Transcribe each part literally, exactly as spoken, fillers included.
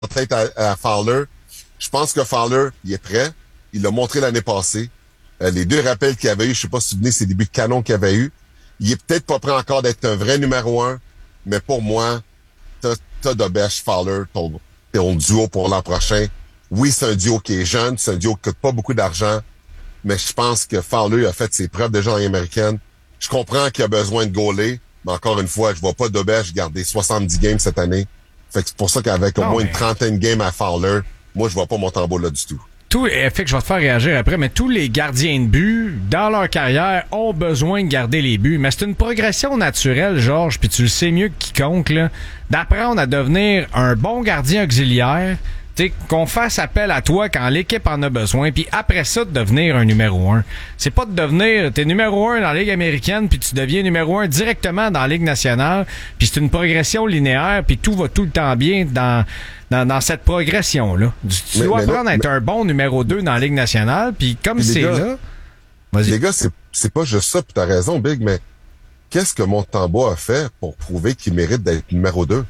tête à, à Fowler. Je pense que Fowler, il est prêt. Il l'a montré l'année passée. Euh, les deux rappels qu'il avait eu, je sais pas si vous vous souvenez, c'est des débuts de canon qu'il avait eu. Il est peut-être pas prêt encore d'être un vrai numéro un, mais pour moi, t'as, t'as Dobèche, Fowler, ton, ton duo pour l'an prochain. Oui, c'est un duo qui est jeune, c'est un duo qui coûte pas beaucoup d'argent, mais je pense que Fowler a fait ses preuves déjà en américaine. Je comprends qu'il a besoin de goaler, mais encore une fois, je vois pas Dobèche garder soixante-dix games cette année. Fait que c'est pour ça qu'avec au Non, moins mais... une trentaine de games à Fowler, moi, je vois pas Montembeault là du tout. Tout, fait que je vais te faire réagir après, mais tous les gardiens de but, dans leur carrière, ont besoin de garder les buts. Mais c'est une progression naturelle, Georges, puis tu le sais mieux que quiconque, là, d'apprendre à devenir un bon gardien auxiliaire, t'sais, qu'on fasse appel à toi quand l'équipe en a besoin, puis après ça, de devenir un numéro un. C'est pas de devenir, t'es numéro un dans la Ligue américaine, puis tu deviens numéro un directement dans la Ligue nationale, puis c'est une progression linéaire, puis tout va tout le temps bien dans... Dans, dans cette progression-là. Tu mais, dois mais apprendre là, à être mais... un bon numéro deux dans la Ligue nationale, puis comme puis c'est gars, là... Vas-y. Les gars, c'est, c'est pas juste ça, puis t'as raison, Big, mais qu'est-ce que Montembeault a fait pour prouver qu'il mérite d'être numéro deux?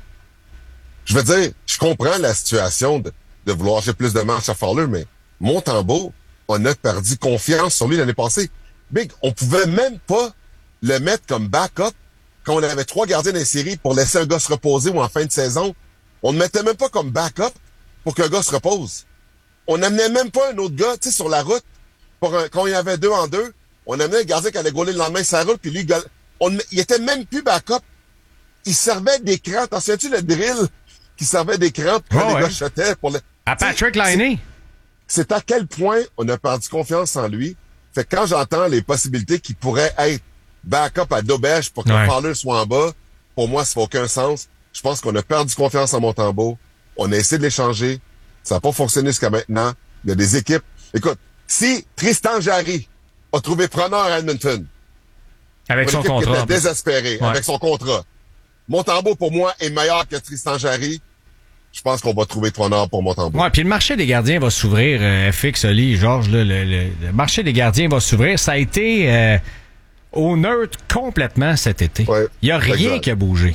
Je veux dire, je comprends la situation de, de vouloir j'ai plus de matchs à Fowler, mais Montembeault, on a perdu confiance sur lui l'année passée. Big, on pouvait même pas le mettre comme backup quand on avait trois gardiens dans les séries pour laisser un gars se reposer ou en fin de saison. On ne mettait même pas comme backup pour qu'un gars se repose. On n'amenait même pas un autre gars, tu sais, sur la route. Pour un, quand il y avait deux en deux, on amenait un gardien qui allait gauler le lendemain sur la route, puis lui, on, il était même plus backup. Il servait d'écran. T'en souviens-tu le drill qui servait d'écran pour oh, les ouais. gars shotaient pour le... À Patrick Laine. C'est, c'est à quel point on a perdu confiance en lui. Fait que quand j'entends les possibilités qu'il pourrait être backup à Dobèche pour que ouais. Fowler soit en bas, pour moi, ça fait aucun sens. Je pense qu'on a perdu confiance en Montembeault. On a essayé de l'échanger. Ça n'a pas fonctionné jusqu'à maintenant. Il y a des équipes. Écoute, si Tristan Jarry a trouvé preneur à Edmonton, avec son contrat, qui était désespéré, ouais. avec son contrat, Montembeault, pour moi, est meilleur que Tristan Jarry. Je pense qu'on va trouver preneur pour Montembeault. Ouais, puis le marché des gardiens va s'ouvrir, euh, F X, Oli, Georges, là, le, le, le marché des gardiens va s'ouvrir. Ça a été euh, au neutre complètement cet été. Ouais, il n'y a rien exact. qui a bougé.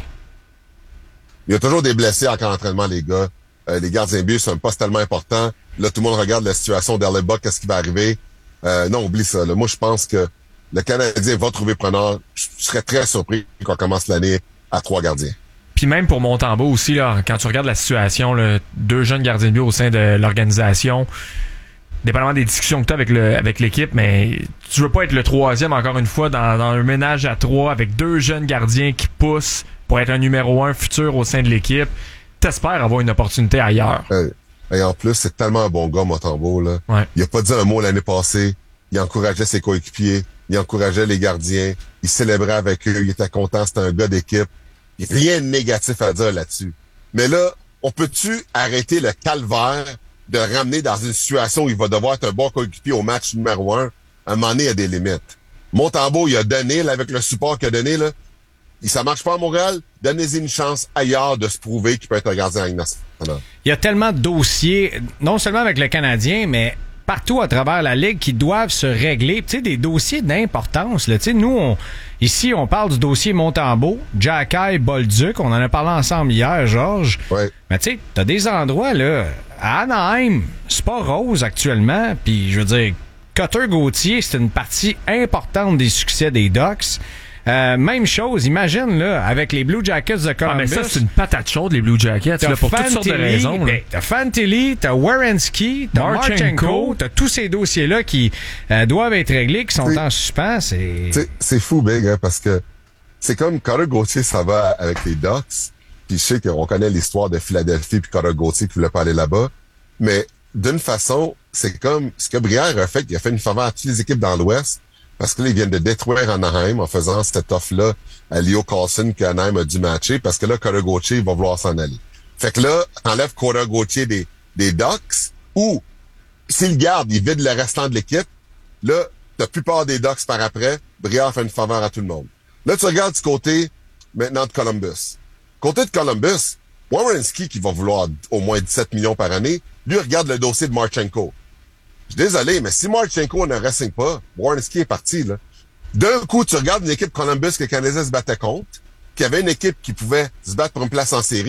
Il y a toujours des blessés en camp d'entraînement, les gars. Euh, les gardiens de but, c'est un poste tellement important. Là, tout le monde regarde la situation d'Erlebuck, qu'est-ce qui va arriver. Euh, non, oublie ça. Là. Moi, je pense que le Canadien va trouver preneur. Je serais très surpris qu'on commence l'année à trois gardiens. Puis même pour Montembeault aussi, là, quand tu regardes la situation, là, deux jeunes gardiens de but au sein de l'organisation, dépendamment des discussions que tu as avec, le, avec l'équipe, mais tu veux pas être le troisième, encore une fois, dans, dans un ménage à trois avec deux jeunes gardiens qui poussent pour être un numéro un futur au sein de l'équipe. T'espères avoir une opportunité ailleurs. Euh, et en plus, c'est tellement un bon gars, Montembeault, là. Ouais. Il a pas dit un mot l'année passée. Il encourageait ses coéquipiers. Il encourageait les gardiens. Il célébrait avec eux. Il était content. C'était un gars d'équipe. Il n'y a rien de négatif à dire là-dessus. Mais là, on peut-tu arrêter le calvaire de ramener dans une situation où il va devoir être un bon coéquipier au match numéro un? À un moment donné, il y a des limites. Montembeault, il a donné, là, avec le support qu'il a donné, là. Et ça marche pas à Montréal, donnez-y une chance ailleurs de se prouver qu'il peut être un gardien à Ligue nationale. Il y a tellement de dossiers, non seulement avec le Canadien, mais partout à travers la Ligue qui doivent se régler. Tu sais, des dossiers d'importance. Là. Tu sais, nous, on, ici, on parle du dossier Montembeault, Jacky, Bolduc. On en a parlé ensemble hier, Georges. Ouais. Mais tu sais, t'as des endroits, là, à Anaheim, c'est pas rose actuellement. Puis, je veux dire, Cutter Gauthier, c'est une partie importante des succès des Ducks. Euh, même chose, imagine, là, avec les Blue Jackets de Columbus. Ah, mais ça, c'est une patate chaude, les Blue Jackets, là, pour toutes sortes de raisons. Là. Ben, t'as Fantilli, t'as Werenski, t'as Marchenko. Marchenko, t'as tous ces dossiers-là qui euh, doivent être réglés, qui sont c'est, en suspens. C'est... c'est, c'est fou, Big, hein, parce que c'est comme Cutter Gauthier, ça va avec les Ducks. Puis je sais qu'on connaît l'histoire de Philadelphie puis Cutter Gauthier qui voulait pas aller là-bas. Mais d'une façon, c'est comme ce que Brière a fait, il a fait une faveur à toutes les équipes dans l'Ouest. Parce que là, ils viennent de détruire Anaheim en faisant cette offre-là à Leo Carlson qu'Anaheim a dû matcher parce que là, Cutter Gauthier, il va vouloir s'en aller. Fait que là, enlève Cutter Gauthier des, des Ducks ou s'il garde, il vide le restant de l'équipe. Là, t'as plus peur des Ducks par après. Brière fait une faveur à tout le monde. Là, tu regardes du côté maintenant de Columbus. Côté de Columbus, Werenski qui va vouloir au moins dix-sept millions par année, lui regarde le dossier de Marchenko. Je suis désolé, mais si Marchenko ne re-signe pas, Werenski est parti, là. D'un coup, tu regardes une équipe Columbus que les Canadiens se battaient contre, qui avait une équipe qui pouvait se battre pour une place en série,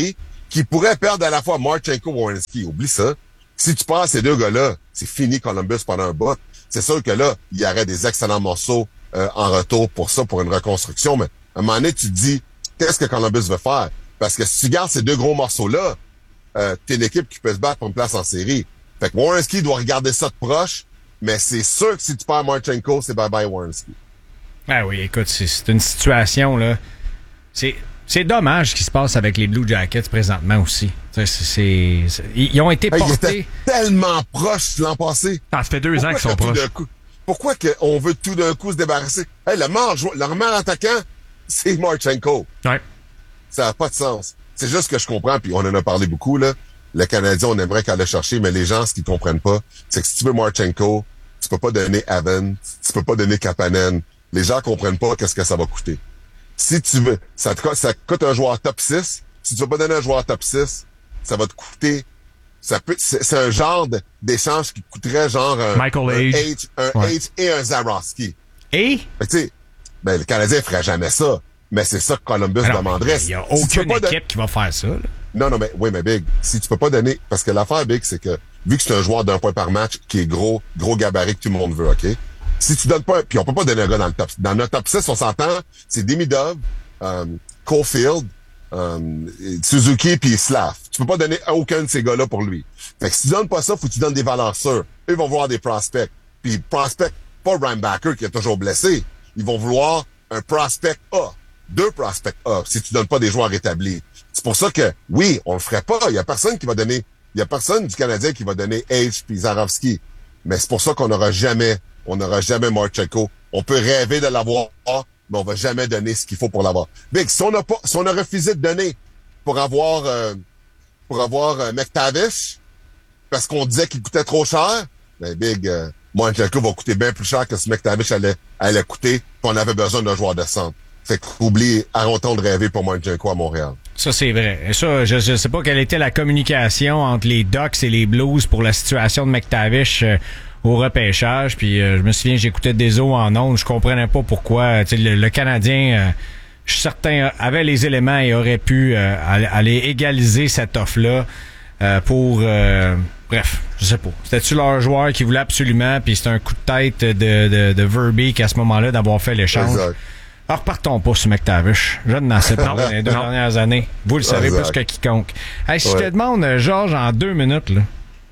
qui pourrait perdre à la fois Marchenko et Werenski. Oublie ça. Si tu perds ces deux gars-là, c'est fini Columbus pendant un bout. C'est sûr que là, il y aurait des excellents morceaux euh, en retour pour ça, pour une reconstruction. Mais à un moment donné, tu te dis, qu'est-ce que Columbus veut faire? Parce que si tu gardes ces deux gros morceaux-là, euh, t'es une équipe qui peut se battre pour une place en série. Fait que Werenski doit regarder ça de proche, mais c'est sûr que si tu perds Marchenko, c'est bye-bye Werenski. Ah oui, écoute, c'est, c'est une situation, là. C'est, c'est dommage ce qui se passe avec les Blue Jackets présentement aussi. C'est, c'est, c'est, ils ont été hey, portés... Ils étaient tellement proches l'an passé. Ah, ça fait deux Pourquoi ans qu'ils sont proches. Coup, pourquoi qu'on veut tout d'un coup se débarrasser? Hey, le meilleur, le meilleur attaquant, c'est Marchenko. Ouais. Ça n'a pas de sens. C'est juste que je comprends, puis on en a parlé beaucoup, là. Le Canadien, on aimerait qu'elle le chercher, mais les gens, ce qu'ils comprennent pas, c'est que si tu veux Marchenko, tu peux pas donner Evan, tu peux pas donner Kapanen. Les gens comprennent pas qu'est-ce que ça va coûter. Si tu veux, ça te ça coûte un joueur top six. Si tu veux pas donner un joueur top six, ça va te coûter, ça peut, c'est, c'est un genre de, d'échange qui coûterait genre un, Michael un H. H, un Ouais. H et un Zarowski. Et? Fait que tu sais, ben, le Canadien ferait jamais ça. Mais c'est ça que Columbus Alors, demanderait. il y a Si tu aucune peux pas équipe don- qui va faire ça, là. Non, non, mais, oui, mais Big, si tu peux pas donner, parce que l'affaire Big, c'est que, vu que c'est un joueur d'un point par match, qui est gros, gros gabarit que tout le monde veut, OK? Si tu donnes pas, puis on peut pas donner un gars dans le top, dans notre top six, on s'entend, c'est Demidov, euh, Caulfield, euh, Suzuki puis Slav. Tu peux pas donner aucun de ces gars-là pour lui. Fait que si tu donnes pas ça, faut que tu donnes des valeurs sûres. Eux vont vouloir des prospects. Puis prospect, pas Reinbacker qui est toujours blessé. Ils vont vouloir un prospect A. Deux prospects A, si tu donnes pas des joueurs établis. C'est pour ça que, oui, on le ferait pas. Il y a personne qui va donner, il y a personne du Canadien qui va donner H puis Zarowski. Mais c'est pour ça qu'on n'aura jamais, on n'aura jamais Marchenko. On peut rêver de l'avoir, mais on va jamais donner ce qu'il faut pour l'avoir. Big, si on a pas, si on a refusé de donner pour avoir, euh, pour avoir euh, McTavish, parce qu'on disait qu'il coûtait trop cher, ben Big, euh, Marchenko va coûter bien plus cher que ce McTavish allait, allait coûter, puis on avait besoin d'un joueur de centre. Fait qu'oublie, arrêtons de rêver pour Marchenko à Montréal. Ça, c'est vrai. Et ça, je, je sais pas quelle était la communication entre les Ducks et les Blues pour la situation de McTavish euh, au repêchage. Puis euh, je me souviens, j'écoutais des eaux en ondes. Je comprenais pas pourquoi. Tu sais, le, le Canadien, euh, je suis certain, avait les éléments et aurait pu euh, aller égaliser cette offre-là euh, pour... Euh, bref, je sais pas. C'était-tu leur joueur qui voulait absolument, puis c'était un coup de tête de, de, de Verbeek à ce moment-là d'avoir fait l'échange. Exact. Alors, partons pas sur McTavish. Je n'en sais pas dans les deux Non. dernières années. Vous le savez Exact. plus que quiconque. Hey, si je Ouais. te demande, Georges, en deux minutes, là,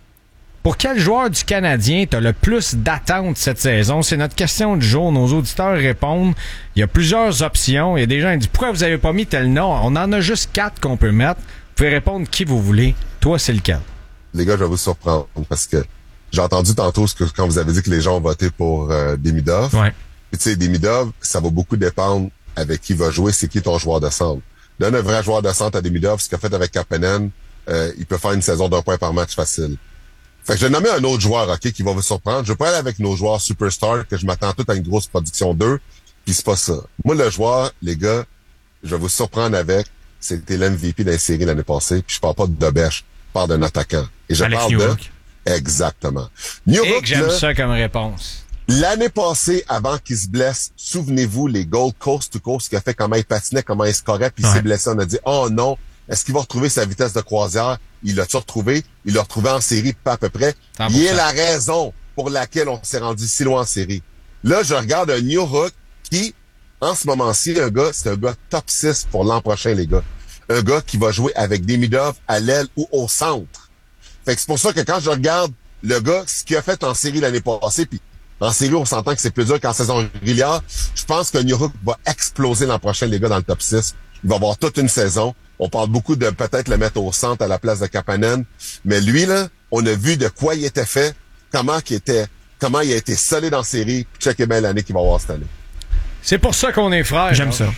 pour quel joueur du Canadien t'as le plus d'attente cette saison? C'est notre question du jour. Nos auditeurs répondent. Il y a plusieurs options. Il y a des gens qui disent, pourquoi vous avez pas mis tel nom? On en a juste quatre qu'on peut mettre. Vous pouvez répondre qui vous voulez. Toi, c'est lequel? Les gars, je vais vous surprendre parce que j'ai entendu tantôt ce que quand vous avez dit que les gens ont voté pour euh, Demidov. Ouais. Puis tu sais, Demidov, ça va beaucoup dépendre avec qui va jouer, c'est qui ton joueur de centre. Donne un vrai joueur de centre à Demidov, ce qu'il a fait avec Kapanen, euh, il peut faire une saison d'un point par match facile. Fait que je vais nommer un autre joueur, OK, qui va vous surprendre. Je vais pas aller avec nos joueurs superstars, que je m'attends tout à une grosse production d'eux, puis c'est pas ça. Moi, le joueur, les gars, je vais vous surprendre avec, c'était l'M V P d'un série l'année passée, puis je parle pas de Dobèche, je parle d'un attaquant. Et je Alex parle Newhook. de... Exactement. Et Newhook, que j'aime là, ça comme réponse. l'année passée, avant qu'il se blesse, souvenez-vous, les Gold Coast to Coast, qui a fait comment il patinait, comment il scorait, puis il Ouais. s'est blessé. On a dit, oh non, est-ce qu'il va retrouver sa vitesse de croisière? Il l'a-tu retrouvé? Il l'a retrouvé en série, pas à peu près. cent pour cent. Il est la raison pour laquelle on s'est rendu si loin en série. Là, je regarde un Newhook qui, en ce moment-ci, un gars, c'est un gars top six pour l'an prochain, les gars. Un gars qui va jouer avec Demidov à l'aile ou au centre. Fait que c'est pour ça que quand je regarde le gars, ce qu'il a fait en série l'année passée, puis en série, on s'entend que c'est plus dur qu'en saison régulière. Je pense que Newhook va exploser l'an prochain, les gars, dans le top six. Il va avoir toute une saison. On parle beaucoup de peut-être le mettre au centre à la place de Kapanen. Mais lui, là, on a vu de quoi il était fait, comment qu'il était, comment il a été solide en série. Checkez bien l'année qu'il va avoir cette année. C'est pour ça qu'on est frères. J'aime Georges. ça.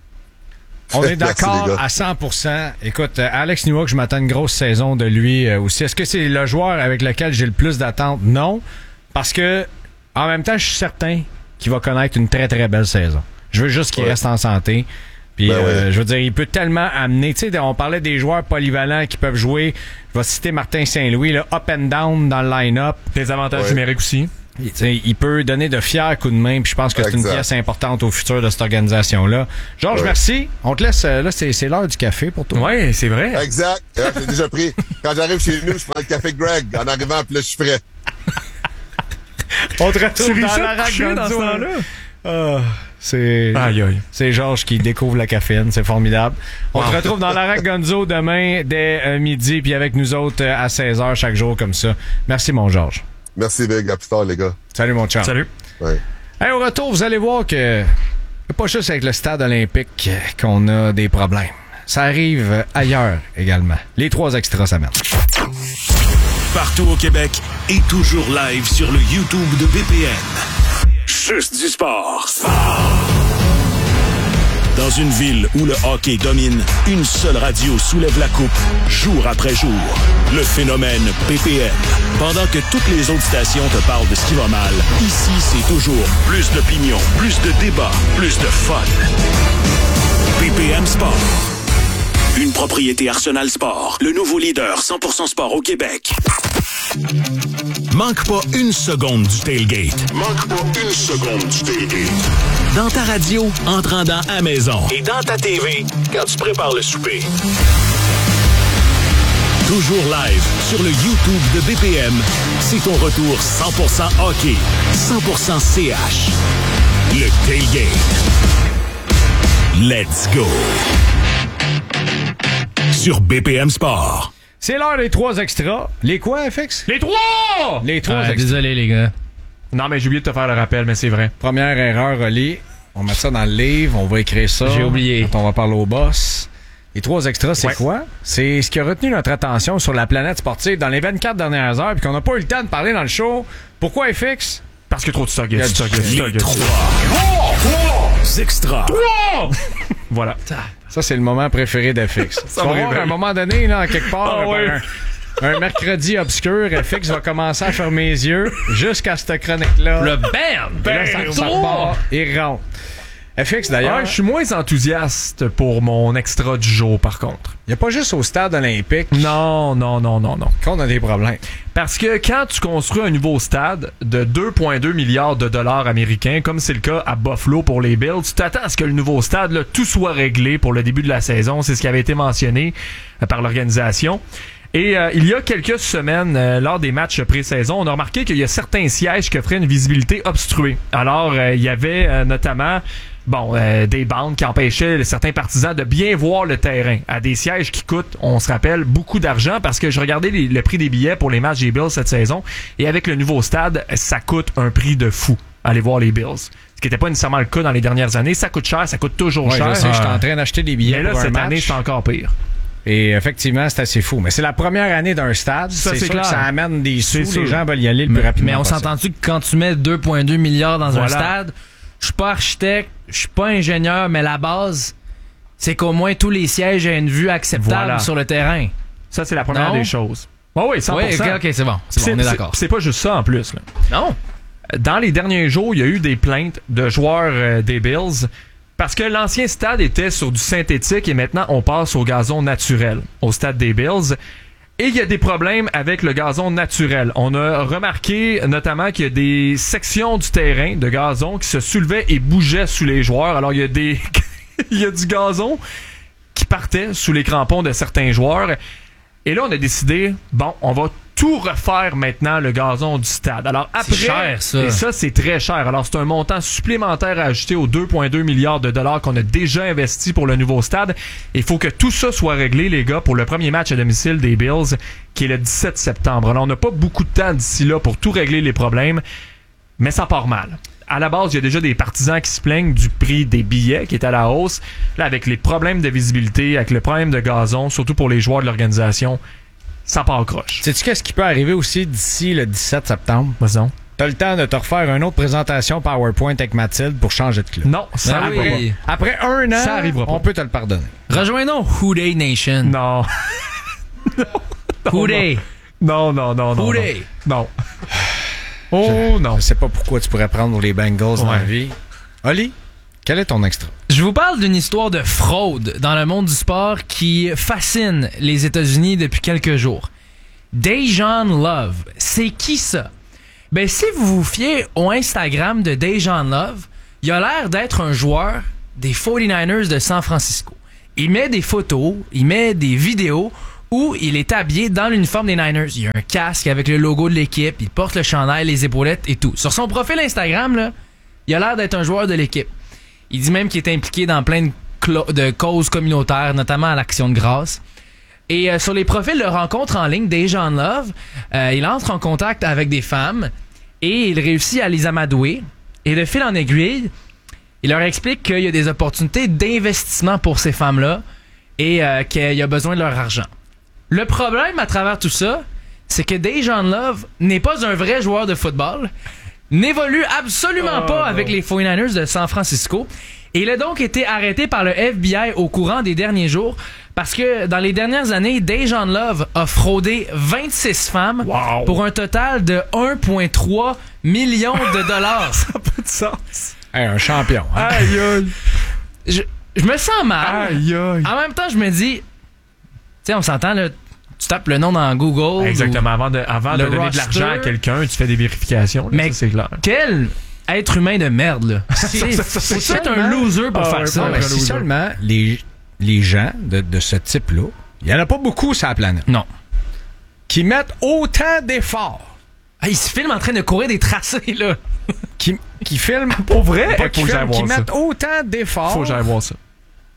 On est Merci, d'accord les gars. à cent pour cent. Écoute, euh, Alex Newhook, je m'attends à une grosse saison de lui euh, aussi. Est-ce que c'est le joueur avec lequel j'ai le plus d'attente? Non. Parce que, en même temps, je suis certain qu'il va connaître une très, très belle saison. Je veux juste qu'il Ouais. reste en santé. Puis, Ben euh, ouais. je veux dire, il peut tellement amener. Tu sais, on parlait des joueurs polyvalents qui peuvent jouer. Je vais citer Martin Saint-Louis, là, up and down dans le line-up. Des avantages Ouais. numériques aussi. Il, il peut donner de fiers coups de main, puis je pense que c'est exact. une pièce importante au futur de cette organisation-là. Georges, ouais. merci. On te laisse. Là, c'est, c'est l'heure du café pour toi. Ouais, c'est vrai. Exact. Là, j'ai déjà pris. Quand j'arrive chez nous, je prends le café Greg en arrivant, puis là, je suis prêt. On te retrouve Tu dans réussis la à rack coucher dans ce Gonzo. temps-là? Ah, c'est, Aïe, aïe. c'est Georges qui découvre la caféine. C'est formidable. On Wow. te retrouve dans la rack Gonzo demain dès euh, midi, puis avec nous autres euh, à seize heures chaque jour comme ça. Merci, mon Georges. Merci, Big. À plus tard, les gars. Salut, mon chum. Salut. Ouais. Hey, au retour, vous allez voir que c'est pas juste avec le stade olympique qu'on a des problèmes. Ça arrive ailleurs également. Les trois extras s'amènent. Partout au Québec et toujours live sur le YouTube de B P M. Juste du sport. Dans une ville où le hockey domine, une seule radio soulève la coupe, jour après jour. Le phénomène B P M. Pendant que toutes les autres stations te parlent de ce qui va mal, ici, c'est toujours plus d'opinion, plus de débats, plus de fun. B P M Sport. Une propriété Arsenal Sport, le nouveau leader cent pour cent sport au Québec. Manque pas une seconde du tailgate. Manque pas une seconde du tailgate. Dans ta radio, en te rendant à la maison. Et dans ta T V, quand tu prépares le souper. Toujours live sur le YouTube de B P M, c'est ton retour cent pour cent hockey, cent pour cent C H. Le tailgate. Let's go. Sur B P M Sport. C'est l'heure des trois extras. Les quoi, F X? Les trois! Les trois Ah, extras. désolé, les gars. Non, mais j'ai oublié de te faire le rappel, mais c'est vrai. Première erreur, Oli. On met ça dans le livre, on va écrire ça. J'ai oublié. Quand on va parler au boss. Les trois extras, c'est Ouais. quoi? C'est ce qui a retenu notre attention sur la planète sportive dans les vingt-quatre dernières heures, puis qu'on n'a pas eu le temps de parler dans le show. Pourquoi, F X? Parce que trop de stock, il y a du stock, il y a du stock, il y a Les du stock. trois extras. Voilà. Ça, c'est le moment préféré d'F X. Tu vas me voir, réveille. à un moment donné, là, en quelque part, Ah ouais. un, un mercredi obscur, F X va commencer à fermer les yeux jusqu'à cette chronique-là. Le bam! Et là, ça, ça repart et rentre. F X, d'ailleurs, Ouais, je suis moins enthousiaste pour mon extra du jour, par contre. il n'y a pas juste au stade olympique Non, non, non, non, non. qu'on a des problèmes. Parce que quand tu construis un nouveau stade de deux virgule deux milliards de dollars américains, comme c'est le cas à Buffalo pour les Bills, tu t'attends à ce que le nouveau stade, là, tout soit réglé pour le début de la saison. C'est ce qui avait été mentionné euh, par l'organisation. Et euh, il y a quelques semaines, euh, lors des matchs pré-saison, on a remarqué qu'il y a certains sièges qui offraient une visibilité obstruée. Alors, euh, il y avait euh, notamment... Bon, euh, des bandes qui empêchaient certains partisans de bien voir le terrain à des sièges qui coûtent, on se rappelle, beaucoup d'argent parce que je regardais les- le prix des billets pour les matchs des Bills cette saison et avec le nouveau stade, ça coûte un prix de fou aller voir les Bills. Ce qui n'était pas nécessairement le cas dans les dernières années. Ça coûte cher, ça coûte toujours Ouais, cher. je sais, j'étais en train d'acheter des billets Mais là, pour un cette match. année, c'est encore pire. Et effectivement, c'est assez fou. Mais c'est la première année d'un stade. Ça, c'est c'est sûr clair. que ça amène des sous. C'est sûr. Les gens veulent y aller le plus Mais, rapidement mais on possible. s'entend-tu que quand tu mets deux virgule deux milliards dans un Voilà. stade, je suis pas architecte, je suis pas ingénieur, mais la base, c'est qu'au moins tous les sièges aient une vue acceptable Voilà. sur le terrain. Ça, c'est la première Non. des choses. Oh oui, cent pour cent. Oui, ok, ok, c'est bon. C'est bon, on est d'accord. C'est pas juste ça en plus. Là. Non? Dans les derniers jours, il y a eu des plaintes de joueurs euh, des Bills parce que l'ancien stade était sur du synthétique et maintenant on passe au gazon naturel au stade des Bills. Et il y a des problèmes avec le gazon naturel. On a remarqué notamment qu'il y a des sections du terrain de gazon qui se soulevaient et bougeaient sous les joueurs. Alors il y a des il y a du gazon qui partait sous les crampons de certains joueurs. Et là, on a décidé, bon, on va tout refaire maintenant, le gazon du stade. Alors après, C'est cher, ça. et ça, c'est très cher. Alors, c'est un montant supplémentaire à ajouter aux deux virgule deux milliards de dollars qu'on a déjà investi pour le nouveau stade. Il faut que tout ça soit réglé, les gars, pour le premier match à domicile des Bills, qui est le dix-sept septembre. Alors, on n'a pas beaucoup de temps d'ici là pour tout régler les problèmes, mais ça part mal. À la base, il y a déjà des partisans qui se plaignent du prix des billets qui est à la hausse. Là, avec les problèmes de visibilité, avec le problème de gazon, surtout pour les joueurs de l'organisation, ça part croche. Sais-tu qu'est-ce qui peut arriver aussi d'ici le dix-sept septembre? Vas-y donc. T'as le temps de te refaire une autre présentation PowerPoint avec Mathilde pour changer de club. Non, ça Ah arrivera oui. Après un an, Ça arrivera pas. on peut te le pardonner. Rejoignons Houday Nation. pas. Non. Houday. Non, non, non, non. Houday. Non. Oh non. Je sais pas pourquoi tu pourrais prendre les Bengals dans Ouais. la vie. Oli, quel est ton extra? Je vous parle d'une histoire de fraude dans le monde du sport qui fascine les États-Unis depuis quelques jours. Dejan Love, c'est qui ça? Ben, si vous vous fiez au Instagram de Dejan Love, il a l'air d'être un joueur des forty-niners de San Francisco. Il met des photos, il met des vidéos où il est habillé dans l'uniforme des Niners. Il a un casque avec le logo de l'équipe, il porte le chandail, les épaulettes et tout. Sur son profil Instagram, là, il a l'air d'être un joueur de l'équipe. Il dit même qu'il est impliqué dans plein de, clo- de causes communautaires, notamment à l'Action de grâce. Et euh, sur les profils de rencontres en ligne, Dejan Love, euh, il entre en contact avec des femmes et il réussit à les amadouer. Et de fil en aiguille, il leur explique qu'il y a des opportunités d'investissement pour ces femmes-là et euh, qu'il y a besoin de leur argent. Le problème à travers tout ça, c'est que Dejan Love n'est pas un vrai joueur de football, n'évolue absolument oh, pas non. avec les forty-niners de San Francisco et il a donc été arrêté par le F B I au courant des derniers jours parce que dans les dernières années, Dejan Love a fraudé vingt-six femmes wow. pour un total de un virgule trois million de dollars. Ça n'a pas de sens. Hey, un champion. Hein? Aïe aïe. Je, je me sens mal. Aïe aïe. En même temps, je me dis... Tu sais, on s'entend, là, tu tapes le nom dans Google. Exactement. Avant de, avant de donner roster, de l'argent à quelqu'un, tu fais des vérifications. Là, mais ça, c'est clair. Quel être humain de merde, là. C'est, faut être un loser pour ah, faire ouais, ça. Ouais, si seulement les, les gens de, de ce type-là, il n'y en a pas beaucoup sur la planète. Non. Qui mettent autant d'efforts. Ah, ils se filment en train de courir des tracés, là. qui, qui filment... Pour vrai? Pas qui, faut filment, qui ça. mettent autant d'efforts... Faut que j'aille voir ça.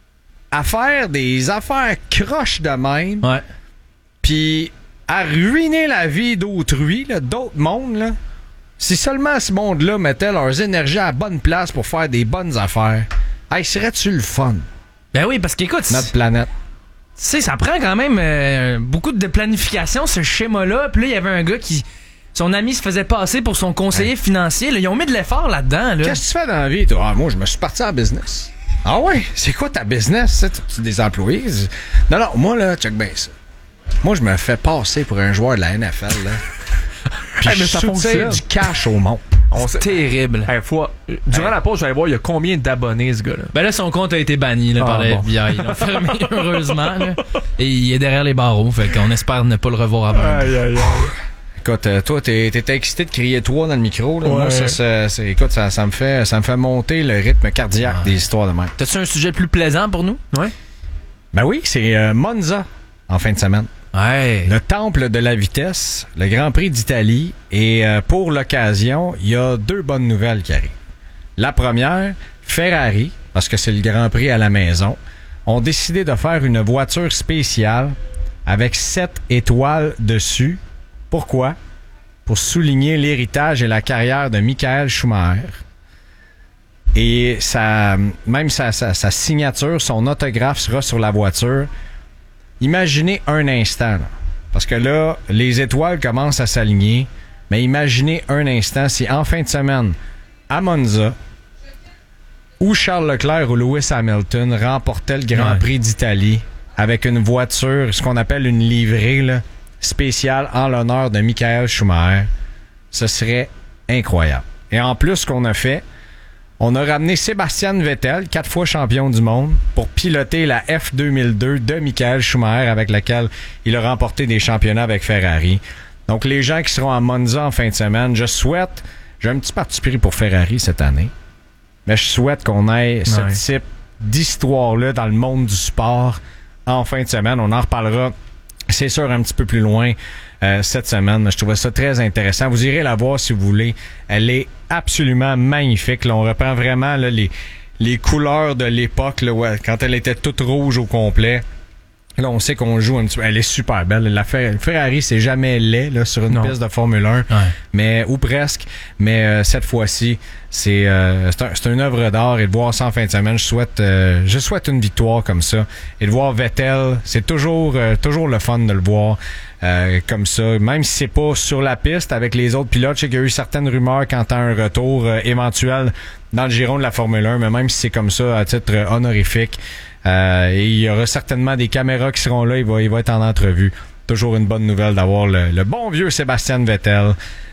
À faire des affaires croches de même... Ouais. Puis à ruiner la vie d'autrui, là, d'autres mondes, là. Si seulement ce monde-là mettait leurs énergies à la bonne place pour faire des bonnes affaires, hey, serait-tu le fun? Ben oui, parce qu'écoute... Notre planète. Tu sais, ça prend quand même euh, beaucoup de planification, ce schéma-là. Puis là, il y avait un gars qui... Son ami se faisait passer pour son conseiller ouais. financier. Là, ils ont mis de l'effort là-dedans. Là. Qu'est-ce que tu fais dans la vie, toi? Ah, moi, je me suis parti en business. Ah ouais? C'est quoi ta business? Tu des employés? Non, non, moi, là, check bien ça. Moi, je me fais passer pour un joueur de la N F L, là. Puis hey, mais ça fonctionne. Du cash au monde. On c'est terrible. Hey, faut... Durant hey. la pause, je vais aller voir, il y a combien d'abonnés, ce gars-là? Ben là, son compte a été banni là, ah, par le bon. F B I. Ils l'ont fermé, heureusement. Là. Et il est derrière les barreaux, fait qu'on espère ne pas le revoir avant. Aïe, aïe, aïe. Écoute, euh, toi, t'es, t'es excité de crier toi dans le micro. Là. Ouais. Moi, ça, ça, c'est, écoute, ça, ça, me fait, ça me fait monter le rythme cardiaque ouais. des histoires de même. T'as-tu un sujet plus plaisant pour nous? Ouais. Ben oui, c'est euh, Monza en fin de semaine. Ouais. Le temple de la vitesse, le Grand Prix d'Italie. Et euh, pour l'occasion, il y a deux bonnes nouvelles qui arrivent. La première, Ferrari, parce que c'est le Grand Prix à la maison, ont décidé de faire une voiture spéciale avec sept étoiles dessus. Pourquoi? Pour souligner l'héritage et la carrière de Michael Schumacher. Et sa, même sa, sa, sa signature, son autographe sera sur la voiture. Imaginez un instant, là, parce que là, les étoiles commencent à s'aligner, mais imaginez un instant si en fin de semaine, à Monza, où Charles Leclerc ou Lewis Hamilton remportaient le Grand ouais. Prix d'Italie avec une voiture, ce qu'on appelle une livrée là, spéciale en l'honneur de Michael Schumacher, ce serait incroyable. Et en plus, ce qu'on a fait, on a ramené Sébastien Vettel, quatre fois champion du monde, pour piloter la F deux mille deux de Michael Schumacher avec laquelle il a remporté des championnats avec Ferrari. Donc les gens qui seront à Monza en fin de semaine, je souhaite, j'ai un petit parti pris pour Ferrari cette année, mais je souhaite qu'on ait ce ouais. type d'histoire-là dans le monde du sport en fin de semaine. On en reparlera, c'est sûr, un petit peu plus loin euh, cette semaine. Je trouvais ça très intéressant. Vous irez la voir si vous voulez. Elle est absolument magnifique. Là, on reprend vraiment là, les, les couleurs de l'époque là, ouais, quand elle était toute rouge au complet. Là, on sait qu'on joue un petit peu. Elle est super belle. La Ferrari, c'est jamais laid là, sur une non. piste de Formule un, ouais. mais ou presque. Mais euh, cette fois-ci, c'est, euh, c'est, un, c'est une œuvre d'art. Et de voir ça en fin de semaine, je souhaite, euh, je souhaite une victoire comme ça. Et de voir Vettel, c'est toujours, euh, toujours le fun de le voir euh, comme ça. Même si c'est pas sur la piste avec les autres pilotes. Je sais qu'il y a eu certaines rumeurs quant à un retour euh, éventuel dans le giron de la Formule un. Mais même si c'est comme ça à titre euh, honorifique. Euh, et il y aura certainement des caméras qui seront là. Il va, il va être en entrevue. Toujours une bonne nouvelle d'avoir le, le bon vieux Sébastien Vettel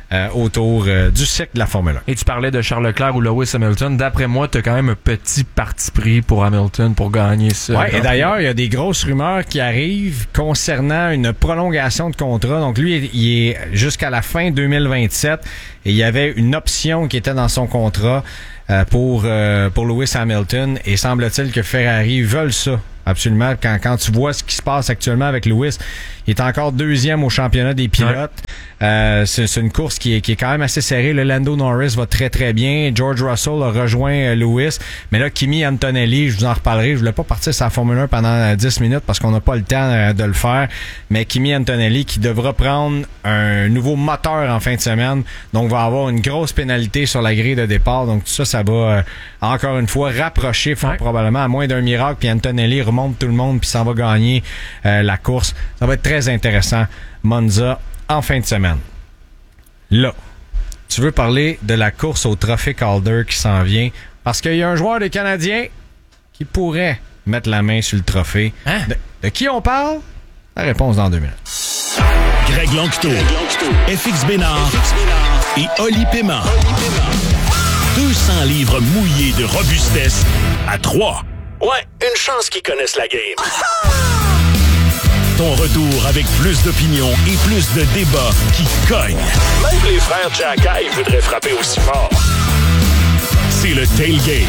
euh, autour euh, du cycle de la Formule un. Et tu parlais de Charles Leclerc ou Lewis Hamilton. D'après moi, t'as quand même un petit parti pris pour Hamilton pour gagner ça. Ouais, et d'ailleurs, il y a des grosses rumeurs qui arrivent concernant une prolongation de contrat. Donc lui, il est jusqu'à la fin deux mille vingt-sept et il y avait une option qui était dans son contrat euh, pour euh, pour Lewis Hamilton et semble-t-il que Ferrari veulent ça. Absolument. Quand, quand tu vois ce qui se passe actuellement avec Lewis, il est encore deuxième au championnat des pilotes. Ouais. Euh, c'est, c'est une course qui est, qui est quand même assez serrée. Le Lando Norris va très, très bien. George Russell a rejoint euh, Lewis. Mais là, Kimi Antonelli, je vous en reparlerai. Je voulais pas partir sur la Formule un pendant euh, dix minutes parce qu'on n'a pas le temps euh, de le faire. Mais Kimi Antonelli qui devra prendre un nouveau moteur en fin de semaine. Donc, va avoir une grosse pénalité sur la grille de départ. Donc, tout ça, ça va euh, encore une fois rapprocher fort ouais. probablement à moins d'un miracle. Puis Antonelli remonte tout le monde puis s'en va gagner euh, la course. Ça va être très intéressant. Monza en fin de semaine. Là, tu veux parler de la course au Trophée Calder qui s'en vient parce qu'il y a un joueur des Canadiens qui pourrait mettre la main sur le trophée. Hein? De, de qui on parle? La réponse dans deux minutes. Greg Lanctot, F X Bénard et Oli Paiement. deux cents livres mouillés de robustesse à trois. Ouais, une chance qu'ils connaissent la game. Ton retour avec plus d'opinions et plus de débats qui cognent. Même les frères Jackay voudraient frapper aussi fort. C'est le Tailgate.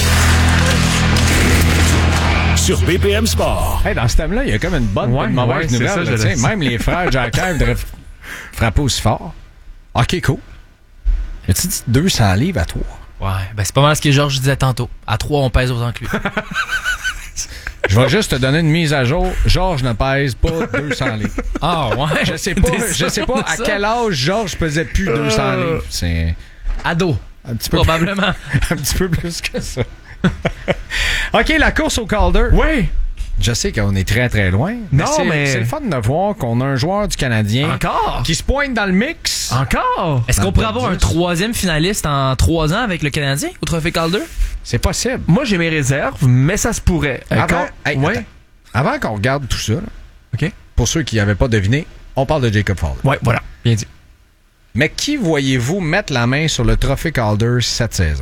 Sur B P M Sport. Hey, dans ce thème-là, il y a comme une bonne ouais, une mauvaise ouais, nouvelle. Ça, là, sais, même les frères Jackay voudraient frapper aussi fort. OK, cool. As-tu dit deux cents livres à toi? Ouais, ben c'est pas mal ce que Georges disait tantôt. À trois, on pèse autant que lui. Je vais juste te donner une mise à jour. Georges ne pèse pas deux cents livres. Ah ouais? Je sais pas, je sais pas à quel âge Georges pesait plus deux cents livres. C'est ado. Un petit peu probablement. Plus, un petit peu plus que ça. OK, la course au Calder. Oui. Je sais qu'on est très très loin. Mais non, c'est, mais c'est le fun de voir qu'on a un joueur du Canadien encore qui se pointe dans le mix. Encore. Est-ce qu'on pourrait avoir un troisième finaliste en trois ans avec le Canadien au Trophée Calder? C'est possible. Moi, j'ai mes réserves, mais ça se pourrait. Avant, Quand... hey, ouais. Avant qu'on regarde tout ça, là, OK. Pour ceux qui n'avaient pas deviné, on parle de Jacob Fowler. Ouais, voilà. Bien dit. Mais qui voyez-vous mettre la main sur le Trophée Calder cette saison?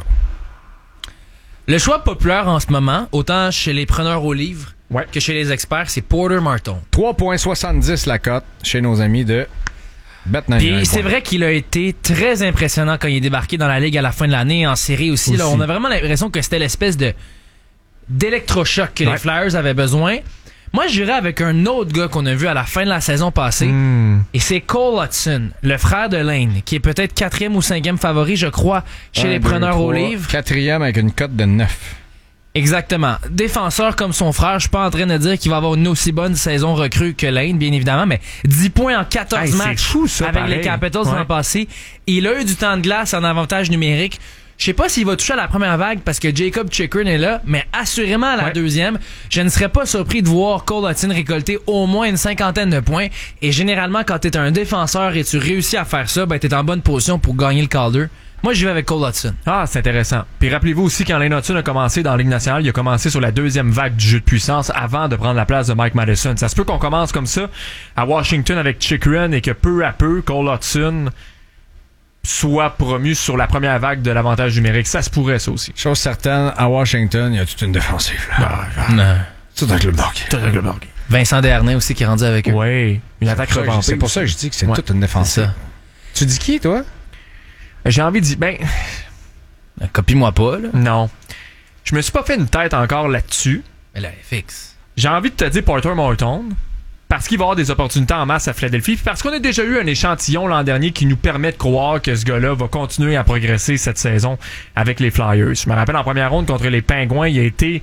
Le choix populaire en ce moment, autant chez les preneurs au livre ouais. que chez les experts, c'est Porter Martin. trois virgule soixante-dix la cote chez nos amis de Bet quatre-vingt-dix. Puis c'est vrai qu'il a été très impressionnant quand il est débarqué dans la Ligue à la fin de l'année, en série aussi. aussi. Là, on a vraiment l'impression que c'était l'espèce de d'électrochoc que ouais. les Flyers avaient besoin. Moi, j'irais avec un autre gars qu'on a vu à la fin de la saison passée. Mm. Et c'est Cole Hudson, le frère de Lane, qui est peut-être quatrième ou cinquième favori, je crois, chez un, les preneurs deux, trois, au livre. Quatrième avec une cote de neuf. Exactement. Défenseur comme son frère, je suis pas en train de dire qu'il va avoir une aussi bonne saison recrue que Lane, bien évidemment, mais dix points en quatorze hey, matchs fou, ça, avec pareil. les Capitals ouais. l'an passé. Il a eu du temps de glace en avantage numérique. Je sais pas s'il va toucher à la première vague parce que Jacob Chikrin est là, mais assurément à la ouais. deuxième, je ne serais pas surpris de voir Cole Hudson récolter au moins une cinquantaine de points. Et généralement, quand t'es un défenseur et tu réussis à faire ça, ben t'es en bonne position pour gagner le Calder. Moi, j'y vais avec Cole Hudson. Ah, c'est intéressant. Puis rappelez-vous aussi, quand Lane Hudson a commencé dans la Ligue nationale, il a commencé sur la deuxième vague du jeu de puissance avant de prendre la place de Mike Madison. Ça se peut qu'on commence comme ça à Washington avec Chikrin et que peu à peu, Cole Hudson soit promu sur la première vague de l'avantage numérique. Ça se pourrait, ça aussi. Chose certaine, à Washington, il y a toute une défensive. Là. Ah, non. Tout un club d'hockey. Tout un club d'hockey. Vincent Desharnais aussi qui est rendu avec eux. Oui, une attaque revampée. C'est pour ça que je dis que c'est ouais. toute une défensive. Ça. Tu dis qui, toi? J'ai envie de dire, ben... Copie-moi pas, là. Non. Je me suis pas fait une tête encore là-dessus. Mais là, fixe. J'ai envie de te dire Porter Martin, parce qu'il va y avoir des opportunités en masse à Philadelphie, parce qu'on a déjà eu un échantillon l'an dernier qui nous permet de croire que ce gars-là va continuer à progresser cette saison avec les Flyers. Je me rappelle en première ronde contre les Pingouins, il a été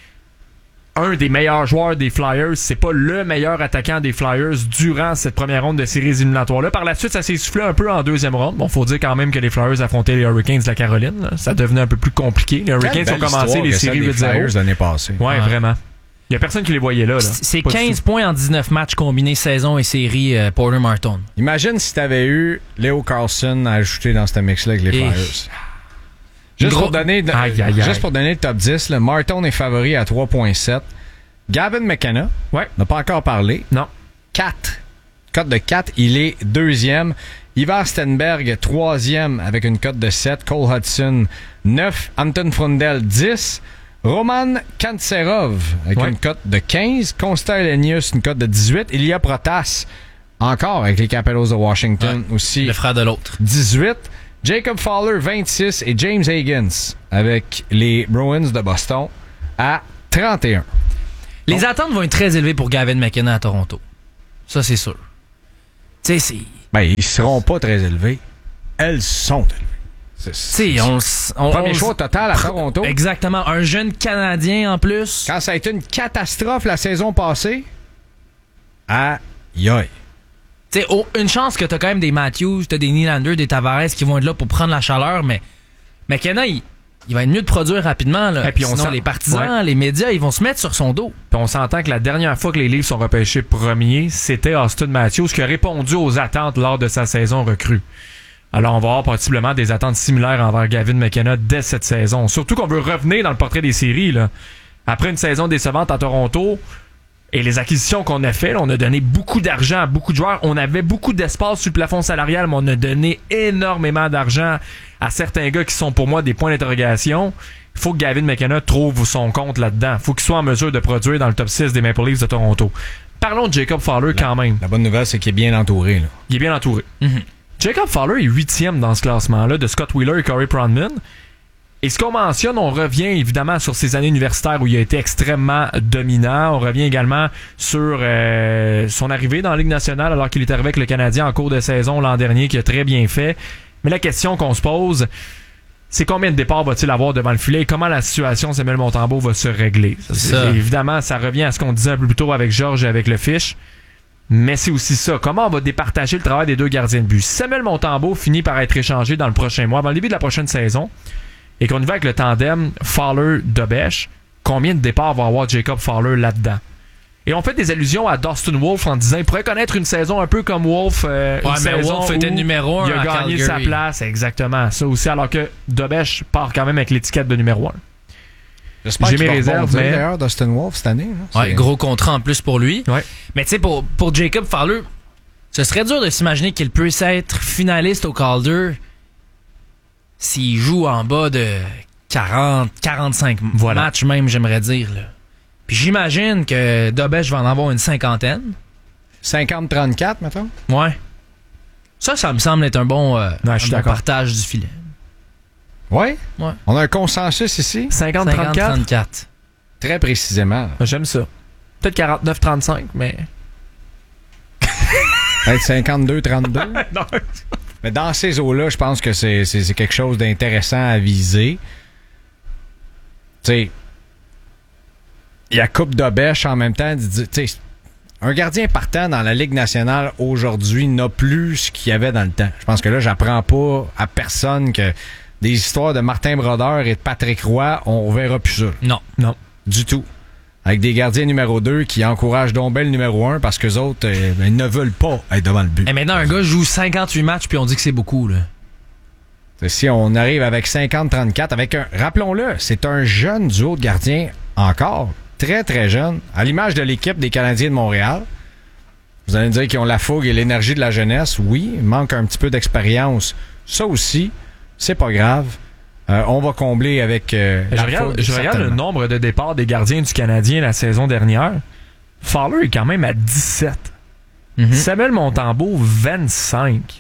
un des meilleurs joueurs des Flyers. C'est pas le meilleur attaquant des Flyers durant cette première ronde de séries éliminatoires-là. Par la suite, ça s'est soufflé un peu en deuxième ronde. Bon, faut dire quand même que les Flyers affrontaient les Hurricanes de la Caroline. Là. Ça devenait un peu plus compliqué. Les Hurricanes ont commencé les séries huit zéro. Flyers l'année passée. Ouais, ouais. vraiment. Il y a personne qui les voyait là. là. C'est pas quinze points en dix-neuf matchs combinés saison et série euh, Porter Martin. Imagine si t'avais eu Leo Carlson à ajouter dans ce mix-là avec les et... Flyers. Juste, Gros... pour donner, de, aïe, aïe, juste aïe. pour donner le top dix, là, Martin est favori à trois virgule sept. Gavin McKenna, ouais. n'a pas encore parlé. Non. quatre. cote de quatre. Il est deuxième. Ivar Stenberg, troisième, avec une cote de sept. Cole Hudson, neuf. Anton Frundell, dix. Roman Kantserov, avec ouais. une cote de quinze. Konsta Elenius, une cote de dix-huit. Ilya Protas, encore avec les Capitals de Washington, ouais. aussi. Le frère de l'autre. dix-huit. Jacob Fowler, vingt-six. Et James Higgins, avec les Bruins de Boston, à trente et un. Les Donc, attentes vont être très élevées pour Gavin McKenna à Toronto. Ça, c'est sûr. Tu sais, c'est... Ben, ils seront pas très élevés. Elles sont élevées. Tu sais, on, on... Premier on, choix total à Toronto. Exactement. Un jeune Canadien en plus. Quand ça a été une catastrophe la saison passée, aïe aïe. Tu sais, oh, une chance que t'as quand même des Matthews, t'as des Nylander, des Tavares qui vont être là pour prendre la chaleur, mais McKenna, il, il va être mieux de produire rapidement. Là. Et puis on Sinon, sent... les partisans, ouais. les médias, ils vont se mettre sur son dos. Puis on s'entend que la dernière fois que les Leafs sont repêchés premiers, c'était Auston Matthews qui a répondu aux attentes lors de sa saison recrue. Alors, on va avoir possiblement des attentes similaires envers Gavin McKenna dès cette saison. Surtout qu'on veut revenir dans le portrait des séries. Là. Après une saison décevante à Toronto et les acquisitions qu'on a faites, on a donné beaucoup d'argent à beaucoup de joueurs. On avait beaucoup d'espace sur le plafond salarial, mais on a donné énormément d'argent à certains gars qui sont pour moi des points d'interrogation. Il faut que Gavin McKenna trouve son compte là-dedans. Il faut qu'il soit en mesure de produire dans le top six des Maple Leafs de Toronto. Parlons de Jacob Fowler la, quand même. La bonne nouvelle, c'est qu'il est bien entouré. Là. Il est bien entouré. Mm-hmm. Jacob Fowler est huitième dans ce classement-là de Scott Wheeler et Corey Pronman. Et ce qu'on mentionne, on revient évidemment sur ses années universitaires où il a été extrêmement dominant. On revient également sur euh, son arrivée dans la Ligue nationale alors qu'il est arrivé avec le Canadien en cours de saison l'an dernier, qui a très bien fait. Mais la question qu'on se pose, c'est combien de départs va-t-il avoir devant le filet et comment la situation Samuel Montembeault va se régler. Ça, c'est, ça. Évidemment, ça revient à ce qu'on disait un peu plus tôt avec Georges et avec le Fish. Mais c'est aussi ça. Comment on va départager le travail des deux gardiens de but? Si Samuel Montembeault finit par être échangé dans le prochain mois, avant le début de la prochaine saison, et qu'on y va avec le tandem Fowler-Dobèche, combien de départs va avoir Jacob Fowler là-dedans? Et on fait des allusions à Dustin Wolf en disant qu'il pourrait connaître une saison un peu comme Wolf. Euh, ouais, une mais saison Wolf était numéro un. Il a gagné sa place, exactement. Ça aussi, alors que Dobèche part quand même avec l'étiquette de numéro un. J'espère J'ai qu'il mes va réserves, rebondir, mais... d'ailleurs, Dustin Wolf cette année. Là. Ouais, gros contrat en plus pour lui. Ouais. Mais tu sais, pour, pour Jacob Fowler, ce serait dur de s'imaginer qu'il puisse être finaliste au Calder s'il joue en bas de quarante, quarante-cinq voilà. matchs même, j'aimerais dire. Là. Puis j'imagine que Dobèche va en avoir une cinquantaine. cinquante trente-quatre, mettons? Ouais. Ça, ça me semble être un bon, euh, ouais, un je suis bon d'accord. partage du filet. Ouais? Ouais. On a un consensus ici? cinquante trente-quatre? trente-quatre. Très précisément. J'aime ça. Peut-être quarante-neuf trente-cinq, mais... Peut-être cinquante-deux trente-deux. non. Mais dans ces eaux-là, je pense que c'est, c'est, c'est quelque chose d'intéressant à viser. Tu sais, il y a Coupe Dobèche en même temps. Tu sais, un gardien partant dans la Ligue nationale aujourd'hui n'a plus ce qu'il y avait dans le temps. Je pense que là, j'apprends pas à personne que des histoires de Martin Brodeur et de Patrick Roy, on verra plus ça. Non. Non. Du tout. Avec des gardiens numéro deux qui encouragent donc bien le numéro un parce qu'eux autres, euh, ils ne veulent pas être devant le but. Et maintenant, un gars joue cinquante-huit matchs puis on dit que c'est beaucoup, là. Si on arrive avec cinquante trente-quatre, avec un, rappelons-le, c'est un jeune duo de gardiens encore, très très jeune, à l'image de l'équipe des Canadiens de Montréal. Vous allez me dire qu'ils ont la fougue et l'énergie de la jeunesse. Oui, il manque un petit peu d'expérience. Ça aussi, c'est pas grave. Euh, on va combler avec euh, Je la regarde, fougue, je regarde le certainement. nombre de départs des gardiens du Canadien la saison dernière. Fowler est quand même à dix-sept. Mm-hmm. Samuel Montembeault, vingt-cinq.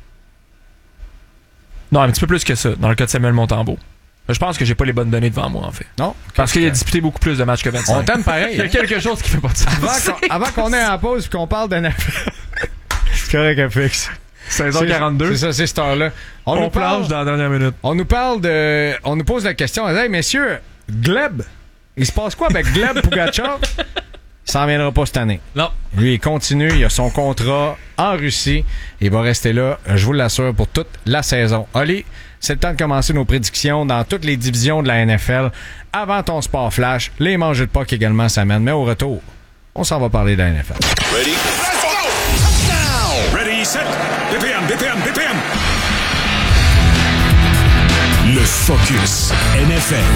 Non, un petit peu plus que ça, dans le cas de Samuel Montembeault. Je pense que j'ai pas les bonnes données devant moi, en fait. Non, Parce qu'il a disputé beaucoup plus de matchs que vingt-cinq. on t'aime pareil. Il y a Hein? quelque chose qui fait pas de sens. Avant qu'on, avant qu'on ait en pause et qu'on parle d'un affaire. C'est correct, F X. Saison C'est- quarante-deux. C'est ça, c'est cette heure-là. On, On nous parle, plonge dans la dernière minute. on nous parle de. On nous pose la question. Hey, messieurs, Gleb, il se passe quoi avec Gleb Pugachev? Il s'en viendra pas cette année. Non. Lui, il continue. Il a son contrat en Russie. Il va rester là, je vous l'assure, pour toute la saison. Oli, c'est le temps de commencer nos prédictions dans toutes les divisions de la N F L. Avant ton sport flash, les mangeux de Pâques également s'amènent. Mais au retour, on s'en va parler de la N F L. Ready? Ready, set, B P M, B P M, B P M. Le Focus N F L.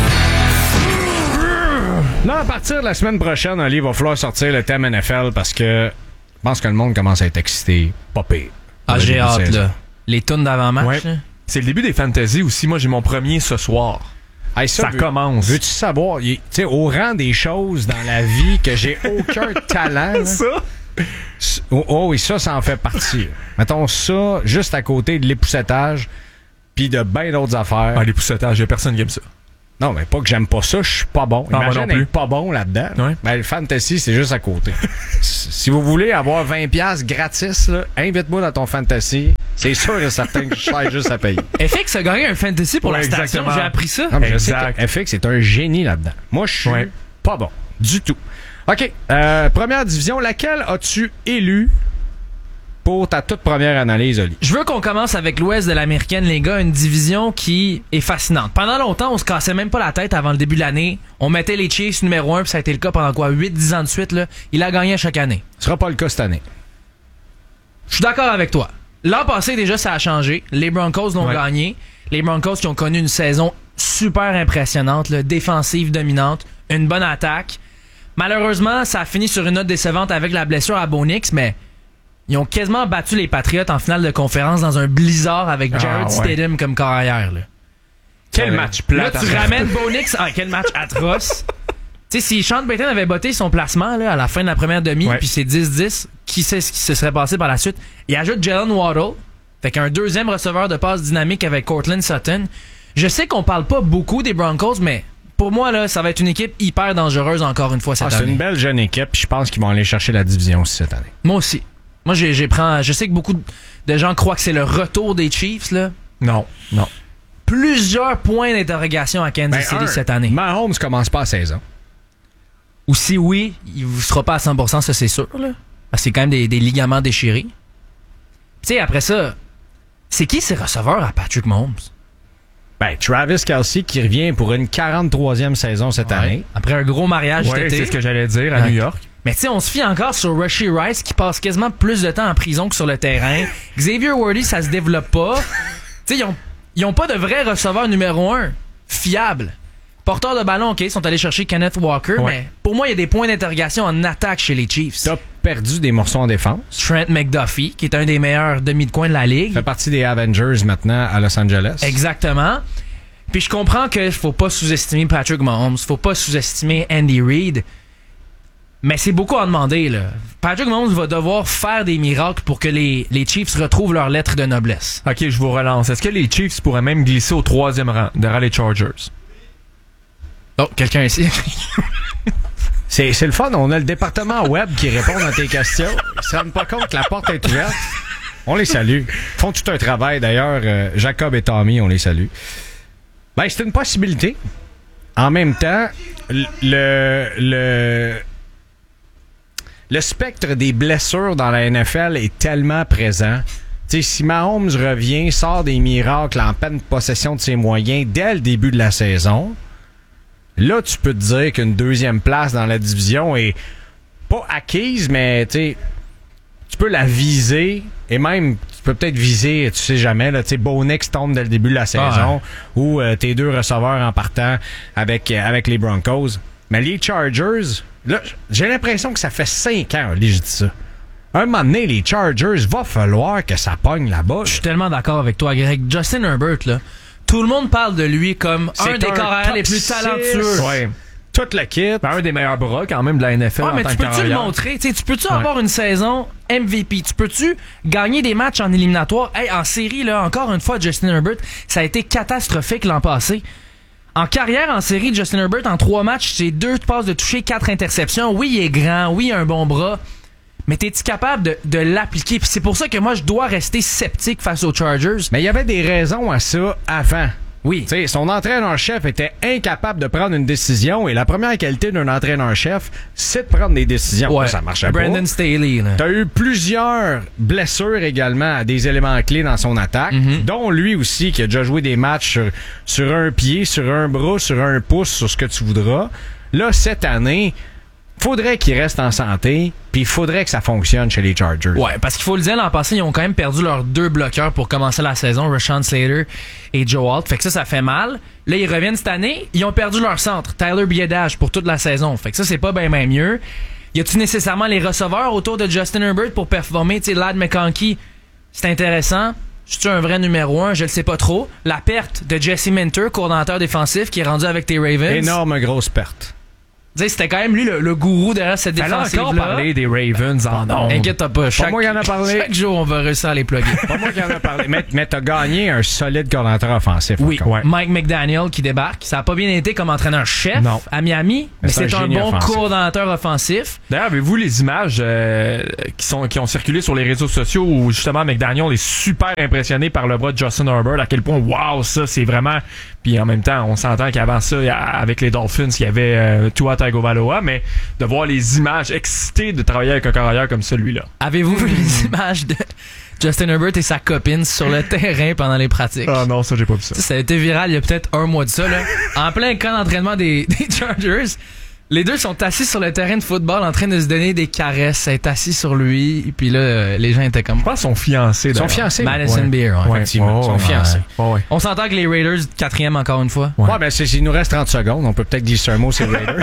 Là, à partir de la semaine prochaine, Ali, il va falloir sortir le thème N F L parce que Je pense que le monde commence à être excité. Pas pire. Ah, Pour le j'ai début de hâte, saison. là. Les tunes d'avant-match, Ouais. là. C'est le début des fantasy aussi. Moi, j'ai mon premier ce soir. Hey, Ça veux- commence. Veux-tu savoir, il- tu sais, au rang des choses dans la vie que j'ai aucun talent. là, Ça? s- oh, oh oui, ça, ça en fait partie. là. Mettons ça juste à côté de l'époussetage puis de bien d'autres affaires. Ah, les poussetages, il y a personne qui aime ça. Non, mais pas que j'aime pas ça, je suis pas bon. Non, moi Imagine non plus. être pas bon là-dedans. Ouais. Ben, le fantasy, c'est juste à côté. Si vous voulez avoir vingt piastres gratis, là, invite-moi dans ton fantasy. C'est sûr et certain que je serai juste à payer. F X a gagné un fantasy pour Ouais, la station, exactement. j'ai appris ça. Non, mais je sais Exact. que F X est un génie là-dedans. Moi, je suis Ouais. pas bon. Du tout. OK. Euh, première division, laquelle as-tu élu pour ta toute première analyse, Oli? Je veux qu'on commence avec l'ouest de l'américaine, les gars, une division qui est fascinante. Pendant longtemps, on se cassait même pas la tête avant le début de l'année. On mettait les Chiefs numéro un, puis ça a été le cas pendant quoi, huit dix ans de suite, là. Il a gagné à chaque année. Ce sera pas le cas cette année. Je suis d'accord avec toi. L'an passé, déjà, ça a changé. Les Broncos l'ont Ouais. gagné. Les Broncos qui ont connu une saison super impressionnante, là, défensive dominante, une bonne attaque. Malheureusement, ça a fini sur une note décevante avec la blessure à Bo Nix, mais ils ont quasiment battu les Patriots en finale de conférence dans un blizzard avec Ah, Jared ouais. Stidham comme carrière. Là. Quel Ouais. match Là, plat. tu ramènes Bo Nix. Ah, quel match atroce. Tu sais, si Sean Payton avait botté son placement là, à la fin de la première demi, Ouais. puis c'est dix dix, qui sait ce qui se serait passé par la suite? Il ajoute Jalen Waddle, fait qu'un deuxième receveur de passe dynamique avec Courtland Sutton. Je sais qu'on parle pas beaucoup des Broncos, mais pour moi, là, ça va être une équipe hyper dangereuse encore une fois cette Ah, c'est année. une belle jeune équipe, puis je pense qu'ils vont aller chercher la division aussi cette année. Moi aussi. Moi, j'ai, j'ai prend, je sais que beaucoup de gens croient que c'est le retour des Chiefs, là. Non, non. Plusieurs points d'interrogation à Kansas Ben, City un, cette année. Mahomes commence pas à seize ans. Ou si oui, il ne sera pas à cent pour cent, ça c'est sûr. Là. Parce que c'est quand même des, des ligaments déchirés. Tu sais, après ça, c'est qui ces receveurs à Patrick Mahomes? Ben, Travis Kelce qui revient pour une quarante-troisième saison cette année. Après un gros mariage cet Ouais, été. c'est ce que j'allais dire à Ouais. New York. Mais tu sais, on se fie encore sur Rashee Rice qui passe quasiment plus de temps en prison que sur le terrain. Xavier Worthy, ça se développe pas. Tu sais, ils ont, ils ont pas de vrai receveur numéro un fiable. Porteur de ballon, OK, ils sont allés chercher Kenneth Walker, Ouais. mais pour moi, il y a des points d'interrogation en attaque chez les Chiefs. T'as perdu des morceaux en défense. Trent McDuffie, qui est un des meilleurs demi de coin de la ligue. Fait partie des Avengers maintenant à Los Angeles. Exactement. Puis je comprends qu'il faut pas sous-estimer Patrick Mahomes, faut pas sous-estimer Andy Reid, mais c'est beaucoup à demander, là. Patrick Mahomes va devoir faire des miracles pour que les, les Chiefs retrouvent leur lettre de noblesse. Ok, je vous relance. Est-ce que les Chiefs pourraient même glisser au troisième rang derrière les Chargers? Oh, quelqu'un ici. C'est, c'est le fun, on a le département web qui répond à tes questions. Ils se rendent pas compte que la porte est ouverte. On les salue. Ils font tout un travail d'ailleurs. euh, Jacob et Tommy, on les salue. Ben, c'est une possibilité. En même temps, le, le, le spectre des blessures dans la N F L est tellement présent. Tu sais, si Mahomes revient, sort des miracles en pleine possession de ses moyens dès le début de la saison, là, tu peux te dire qu'une deuxième place dans la division est pas acquise, mais tu sais, tu peux la viser et même tu peux peut-être viser, tu sais jamais, là, tu sais, Bo Nix tombe dès le début de la saison ou euh, tes deux receveurs en partant avec, euh, avec les Broncos. Mais les Chargers, là, j'ai l'impression que ça fait cinq ans, là, je dis ça. Un moment donné, les Chargers, va falloir que ça pogne là-bas. Je suis tellement d'accord avec toi, Greg. Justin Herbert, là, tout le monde parle de lui comme C'est un des un carrières top les plus six. talentueux. Ouais. Toute l'équipe. Ben, un des meilleurs bras quand même de la N F L Ouais, en mais tant tu que peux-tu le carrière. montrer? T'sais, tu peux-tu avoir une saison M V P? Tu peux-tu gagner des matchs en éliminatoire? Hey, en série, là, encore une fois, Justin Herbert, ça a été catastrophique l'an passé. En carrière, en série, Justin Herbert, en trois matchs, c'est deux passes de toucher, quatre interceptions. Oui, il est grand. Oui, il a un bon bras. Mais t'es-tu capable de, de l'appliquer? Puis c'est pour ça que moi, je dois rester sceptique face aux Chargers. Mais il y avait des raisons à ça avant. Oui. Tu sais, son entraîneur-chef était incapable de prendre une décision et la première qualité d'un entraîneur-chef, c'est de prendre des décisions. Ouais. Ça marchait Brandon pas. Staley, là. T'as eu plusieurs blessures également à des éléments clés dans son attaque, Mhm. dont lui aussi qui a déjà joué des matchs sur, sur un pied, sur un bras, sur un pouce, sur ce que tu voudras. Là, cette année, faudrait qu'il reste en santé, puis il faudrait que ça fonctionne chez les Chargers. Ouais, parce qu'il faut le dire, l'an passé, ils ont quand même perdu leurs deux bloqueurs pour commencer la saison, Rashawn Slater et Joe Alt. Fait que ça, ça fait mal. Là, ils reviennent cette année, ils ont perdu leur centre, Tyler Biadasz, pour toute la saison. Fait que ça, c'est pas bien ben mieux. Y a-tu nécessairement les receveurs autour de Justin Herbert pour performer? Tu sais, Ladd McConkey, c'est intéressant. C'est-tu un vrai numéro un? Je le sais pas trop. La perte de Jesse Minter, coordonnateur défensif, qui est rendu avec tes Ravens. Énorme grosse perte. Tu sais, c'était quand même lui le, le gourou derrière cette défensive-là. encore parler des Ravens en ondes. Inquiète-toi pas. Chaque, Pas moi qui en a parlé. Chaque jour, on va réussir à les plugger. Pas moi qui en a parlé. Mais, mais t'as gagné un solide coordinateur offensif. Oui, encore. Ouais. Mike McDaniel qui débarque. Ça a pas bien été comme entraîneur-chef Non. à Miami, mais, Mais c'est c'est un un, génie bon offensif. coordonnateur offensif. D'ailleurs, avez-vous les images euh, qui sont qui ont circulé sur les réseaux sociaux où justement McDaniel est super impressionné par le bras de Justin Herbert, à quel point wow, ça c'est vraiment. Puis en même temps, on s'entend qu'avant ça, avec les Dolphins, il y avait euh, Tua Tagovailoa, mais de voir les images excitées de travailler avec un carrière comme celui-là. Avez-vous vu les images de Justin Herbert et sa copine sur le terrain pendant les pratiques? Ah non, ça j'ai pas vu ça. Ça, ça a été viral il y a peut-être un mois de ça, là. En plein camp d'entraînement des, des Chargers. Les deux sont assis sur le terrain de football en train de se donner des caresses, être assis sur lui. Et puis là, euh, les gens étaient comme... Je pense qu'ils sont fiancés. Ils sont d'ailleurs. fiancés. Madison Ouais. Beer, ouais, Ouais, effectivement. Ils sont ouais, fiancés. ouais, ouais. On s'entend que les Raiders, quatrième encore une fois. Ouais, ben, c'est, il nous reste trente secondes. On peut peut-être glisser un mot sur les Raiders.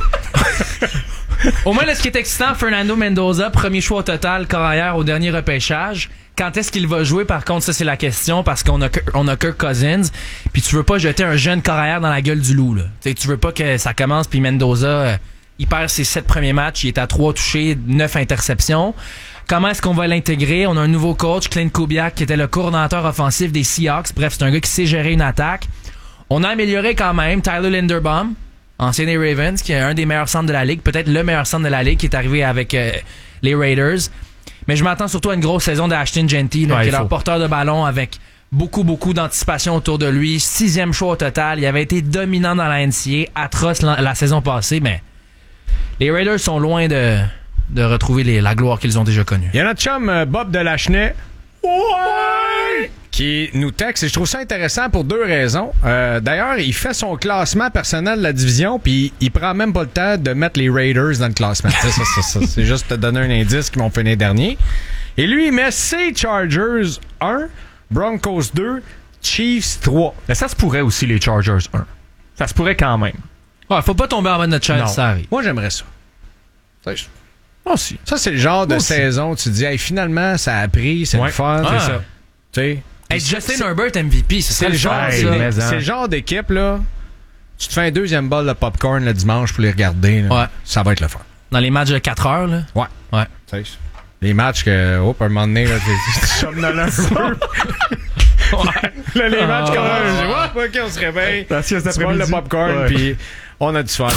Au moins, là, ce qui est excitant, Fernando Mendoza, premier choix au total, carrière au dernier repêchage. Quand est-ce qu'il va jouer, par contre, ça c'est la question, parce qu'on a, on a Kirk Cousins, puis tu veux pas jeter un jeune carrière dans la gueule du loup, là. T'sais, tu veux pas que ça commence, puis Mendoza, euh, il perd ses sept premiers matchs, il est à trois touchés, neuf interceptions. Comment est-ce qu'on va l'intégrer? On a un nouveau coach, Clint Kubiak, qui était le coordonnateur offensif des Seahawks. Bref, c'est un gars qui sait gérer une attaque. On a amélioré quand même Tyler Linderbaum, ancien des Ravens, qui est un des meilleurs centres de la ligue, peut-être le meilleur centre de la ligue, qui est arrivé avec euh, les Raiders. Mais je m'attends surtout à une grosse saison d'Ashton Genty, là, Ouais, qui est il faut. leur porteur de ballon avec beaucoup, beaucoup d'anticipation autour de lui. Sixième choix au total. Il avait été dominant dans la N C A A, atroce la, la saison passée, mais les Raiders sont loin de, de retrouver les, la gloire qu'ils ont déjà connue. Il y a notre chum euh, Bob de Lachenay. Ouais! Qui nous texte, et je trouve ça intéressant pour deux raisons. Euh, d'ailleurs, il fait son classement personnel de la division, puis il prend même pas le temps de mettre les Raiders dans le classement. ça, ça, ça, ça, c'est juste te donner un indice qu'ils vont finir dernier. Et lui, il met ses Chargers un, Broncos deux, Chiefs trois. Mais ça se pourrait aussi, les Chargers un. Ça se pourrait quand même. Ouais, faut pas tomber en bas de notre chaise, Non. ça arrive. Moi, j'aimerais ça. Ça, je- Moi aussi. Ça, c'est le genre de Moi aussi. saison où tu te dis, hey, finalement, ça a pris, c'est Ouais. le fun. Ah. C'est ça. Tu sais. Hey, Justin Herbert M V P, ce C'est serait le le genre, genre, Hey, ça. mais- c'est le genre d'équipe, là. Tu te fais un deuxième bol de popcorn le dimanche pour les regarder. là. Ouais. Ça va être le fun. Dans les matchs de quatre heures, là. Ouais. Ouais. Tu sais, les matchs que, hop, un moment donné, là, tu- tu somnoles un peu. Là, les matchs comme Ah. ça, ouais, ok, on se réveille. La sieste Tu bois le d'après-midi. popcorn, Ouais. puis on a du fun.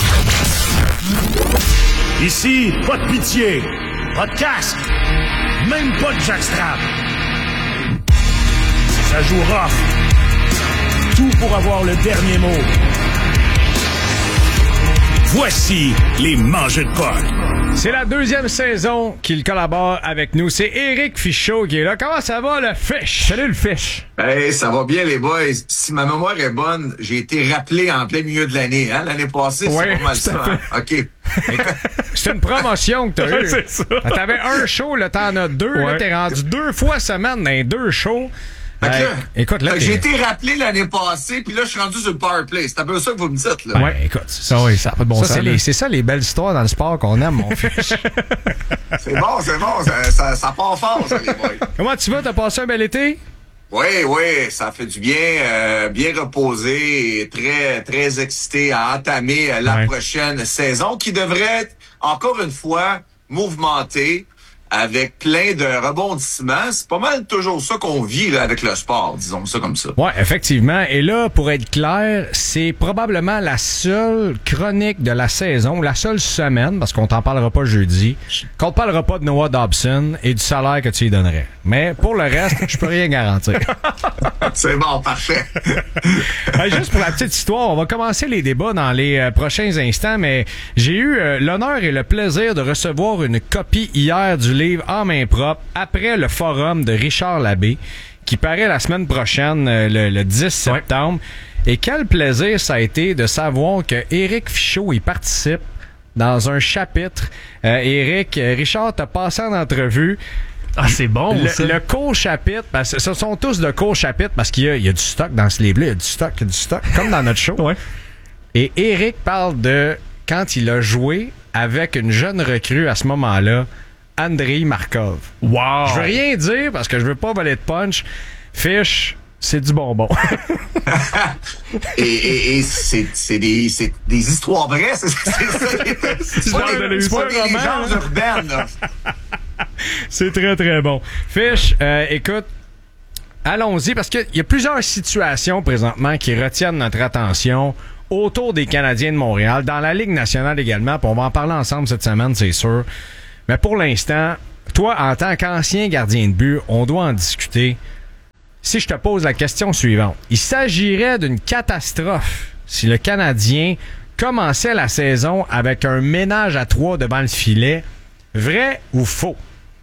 Ici, pas de pitié, pas de casque, même pas de jackstrap. Ça joue rough. Tout pour avoir le dernier mot. Voici les mangeux de potes. C'est la deuxième saison qu'il collabore avec nous. C'est Éric Fichaud qui est là. Comment ça va, le fish? Salut, le fish. Hey, ça va bien les boys. Si ma mémoire est bonne, j'ai été rappelé en plein milieu de l'année. Hein? L'année passée, Ouais, c'est pas mal tout à ça. Hein? OK. C'est une promotion que t'as eue. C'est ça. T'avais un show, là, t'en as deux. Là, Ouais. t'es rendu deux fois semaine dans les deux shows. Fait que Hey, là, écoute, là, fait que t'es- j'ai été rappelé l'année passée, puis là, je suis rendu sur le power play. C'est un peu ça que vous me dites, là. Ouais, écoute, ça, oui, ça a pas de bon ça, sens, c'est, là. les- c'est ça les belles histoires dans le sport qu'on aime, mon fish. C'est bon, c'est bon. Ça, ça, ça part fort, ça, les boys. Comment tu vas? T'as passé un bel été? Oui, oui, ça fait du bien. Euh, bien reposé et très, très excité à entamer euh, la Ouais. prochaine saison qui devrait être, encore une fois, mouvementée avec plein de rebondissements. C'est pas mal toujours ça qu'on vit là, avec le sport, disons ça comme ça. Ouais, effectivement. Et là, pour être clair, c'est probablement la seule chronique de la saison, la seule semaine, parce qu'on t'en parlera pas jeudi, qu'on te parlera pas de Noah Dobson et du salaire que tu lui donnerais. Mais pour le reste, je peux rien garantir. C'est bon, parfait. Euh, juste pour la petite histoire, on va commencer les débats dans les euh, prochains instants, mais j'ai eu euh, l'honneur et le plaisir de recevoir une copie hier du livre En main propre après le forum de Richard Labbé qui paraît la semaine prochaine, euh, le, le dix septembre. Et quel plaisir ça a été de savoir que Éric Fichaud y participe dans un chapitre. Euh, Éric, euh, Richard t'a passé en entrevue. Ah, c'est bon, Le, ça. le court chapitre, parce que ce sont tous de courts chapitres parce qu'il y a, il y a du stock dans ce livre-là, il y a du stock, il y a du stock, comme dans notre show. Ouais. Et Éric parle de quand il a joué avec une jeune recrue à ce moment-là, Andrei Markov. Wow! Je veux rien dire parce que je veux pas voler de punch. Fish, c'est du bonbon. et et, et c'est, c'est, des, c'est des histoires vraies, c'est, c'est ça. C'est pas des, c'est pas des légendes urbaines, là. C'est très, très bon. Fish, euh, écoute, allons-y, parce qu'il y a plusieurs situations présentement qui retiennent notre attention autour des Canadiens de Montréal, dans la Ligue nationale également, puis on va en parler ensemble cette semaine, c'est sûr. Mais pour l'instant, toi, en tant qu'ancien gardien de but, on doit en discuter. Si je te pose la question suivante, il s'agirait d'une catastrophe si le Canadien commençait la saison avec un ménage à trois devant le filet, vrai ou faux?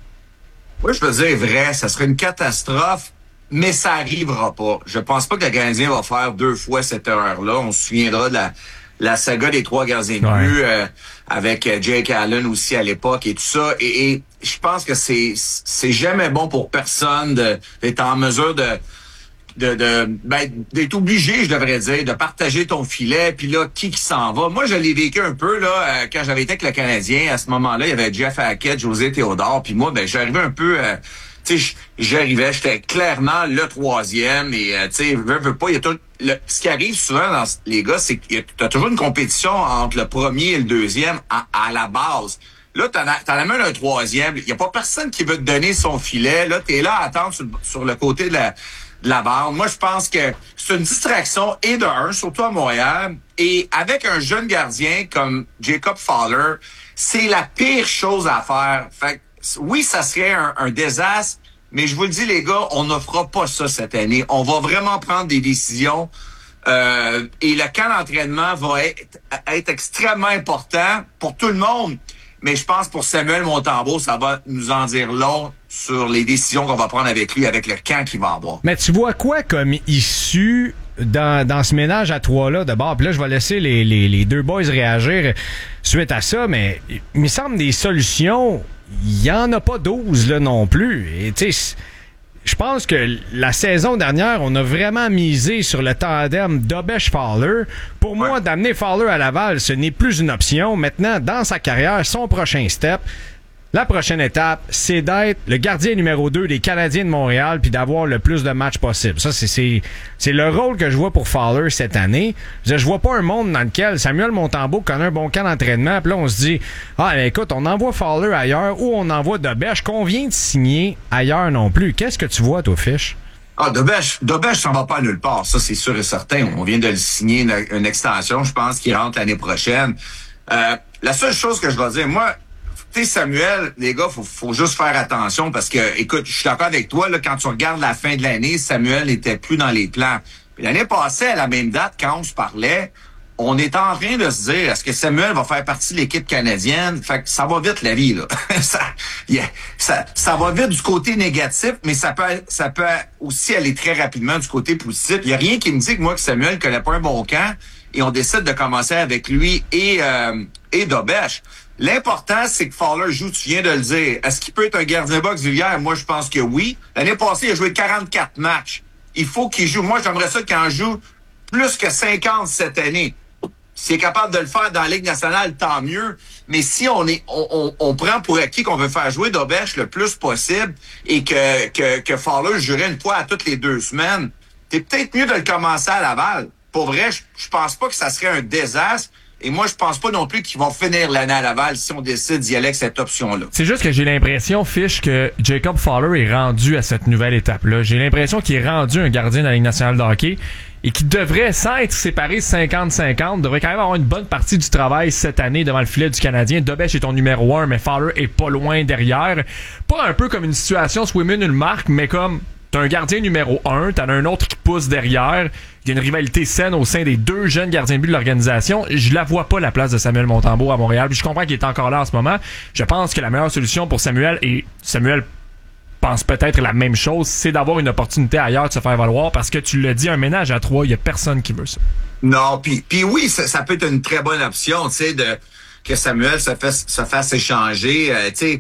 Moi, je veux dire vrai, ça serait une catastrophe, mais ça arrivera pas. Je pense pas que le Canadien va faire deux fois cette erreur-là. On se souviendra de la, la saga des trois gardiens de ouais. but euh, avec euh, Jake Allen aussi à l'époque et tout ça. Et, et je pense que c'est c'est jamais bon pour personne de, d'être en mesure de de, de ben, d'être obligé, je devrais dire, de partager ton filet, puis là, qui qui s'en va. Moi, je l'ai vécu un peu, là, euh, quand j'avais été avec le Canadien. À ce moment-là, il y avait Jeff Hackett, José Théodore, puis moi, ben, j'arrivais un peu... Euh, tu sais, j'arrivais, j'étais clairement le troisième, et, euh, tu sais, veux, veux pas, il y a tout... Le, ce qui arrive souvent dans les gars, c'est que t'as toujours une compétition entre le premier et le deuxième à, à la base. Là, t'en, as, t'en amènes un troisième, il y a pas personne qui veut te donner son filet. Là, t'es là à attendre sur, sur le côté de la... de la barre. Moi, je pense que c'est une distraction et de un, surtout à Montréal. Et avec un jeune gardien comme Jacob Fowler, c'est la pire chose à faire. Fait que, oui, ça serait un, un désastre, mais je vous le dis, les gars, on ne fera pas ça cette année. On va vraiment prendre des décisions euh, et le camp d'entraînement va être, être extrêmement important pour tout le monde. Mais je pense pour Samuel Montembeault, ça va nous en dire long sur les décisions qu'on va prendre avec lui, avec le camp qu'il va avoir. Mais tu vois quoi comme issue dans, dans ce ménage à trois-là de bord? Puis là, je vais laisser les, les, les deux boys réagir suite à ça, mais il me semble des solutions, il n'y en a pas douze là non plus. Et tu sais, je pense que la saison dernière, on a vraiment misé sur le tandem Dobeš-Fowler. Pour moi, ouais. d'amener Fowler à Laval, ce n'est plus une option. Maintenant, dans sa carrière, son prochain step, la prochaine étape, c'est d'être le gardien numéro deux des Canadiens de Montréal puis d'avoir le plus de matchs possible. Ça, c'est, c'est, c'est le rôle que je vois pour Fowler cette année. Je, je vois pas un monde dans lequel Samuel Montembeault connaît un bon camp d'entraînement puis là, on se dit, ah, écoute, on envoie Fowler ailleurs ou on envoie Dobeš qu'on vient de signer ailleurs non plus. Qu'est-ce que tu vois, toi, Fish? Ah, Dobeš, Dobeš s'en va pas nulle part. Ça, c'est sûr et certain. On vient de le signer une, une extension. Je pense qu'il rentre l'année prochaine. Euh, la seule chose que je vais dire, moi, tu sais, Samuel, les gars, faut, faut juste faire attention parce que, écoute, je suis d'accord avec toi, là, quand tu regardes la fin de l'année, Samuel n'était plus dans les plans. Puis l'année passée, à la même date, quand on se parlait, on était en train de se dire, est-ce que Samuel va faire partie de l'équipe canadienne? Fait que ça va vite, la vie, là. ça, yeah, ça, ça va vite du côté négatif, mais ça peut, ça peut aussi aller très rapidement du côté positif. Il y a rien qui me dit que moi, que Samuel connaît pas un bon camp et on décide de commencer avec lui et, euh, et Dobeš. L'important, c'est que Fowler joue, tu viens de le dire. Est-ce qu'il peut être un gardien box Villiers? Moi, je pense que oui. L'année passée, il a joué quarante-quatre matchs. Il faut qu'il joue. Moi, j'aimerais ça qu'il en joue plus que cinquante cette année. S'il est capable de le faire dans la Ligue nationale, tant mieux. Mais si on est, on, on, on prend pour acquis qu'on veut faire jouer Dobeš le plus possible et que, que, que Fowler jouerait une fois à toutes les deux semaines, c'est peut-être mieux de le commencer à Laval. Pour vrai, je, je pense pas que ça serait un désastre. Et moi, je pense pas non plus qu'ils vont finir l'année à Laval si on décide d'y aller avec cette option-là. C'est juste que j'ai l'impression, Fish, que Jacob Fowler est rendu à cette nouvelle étape-là. J'ai l'impression qu'il est rendu un gardien de la Ligue nationale de hockey et qu'il devrait, sans être séparé cinquante cinquante, devrait quand même avoir une bonne partie du travail cette année devant le filet du Canadien. Dobeš est ton numéro un, mais Fowler est pas loin derrière. Pas un peu comme une situation Swayman une marque, mais comme t'as un gardien numéro un, t'en as un autre qui pousse derrière. Il y a une rivalité saine au sein des deux jeunes gardiens de but de l'organisation. Je la vois pas, la place de Samuel Montembeault à Montréal. Puis je comprends qu'il est encore là en ce moment. Je pense que la meilleure solution pour Samuel, et Samuel pense peut-être la même chose, c'est d'avoir une opportunité ailleurs de se faire valoir parce que tu l'as dit, un ménage à trois, il y a personne qui veut ça. Non, puis puis oui, ça, ça peut être une très bonne option, tu sais, de que Samuel se fasse se fasse échanger, euh, tu sais.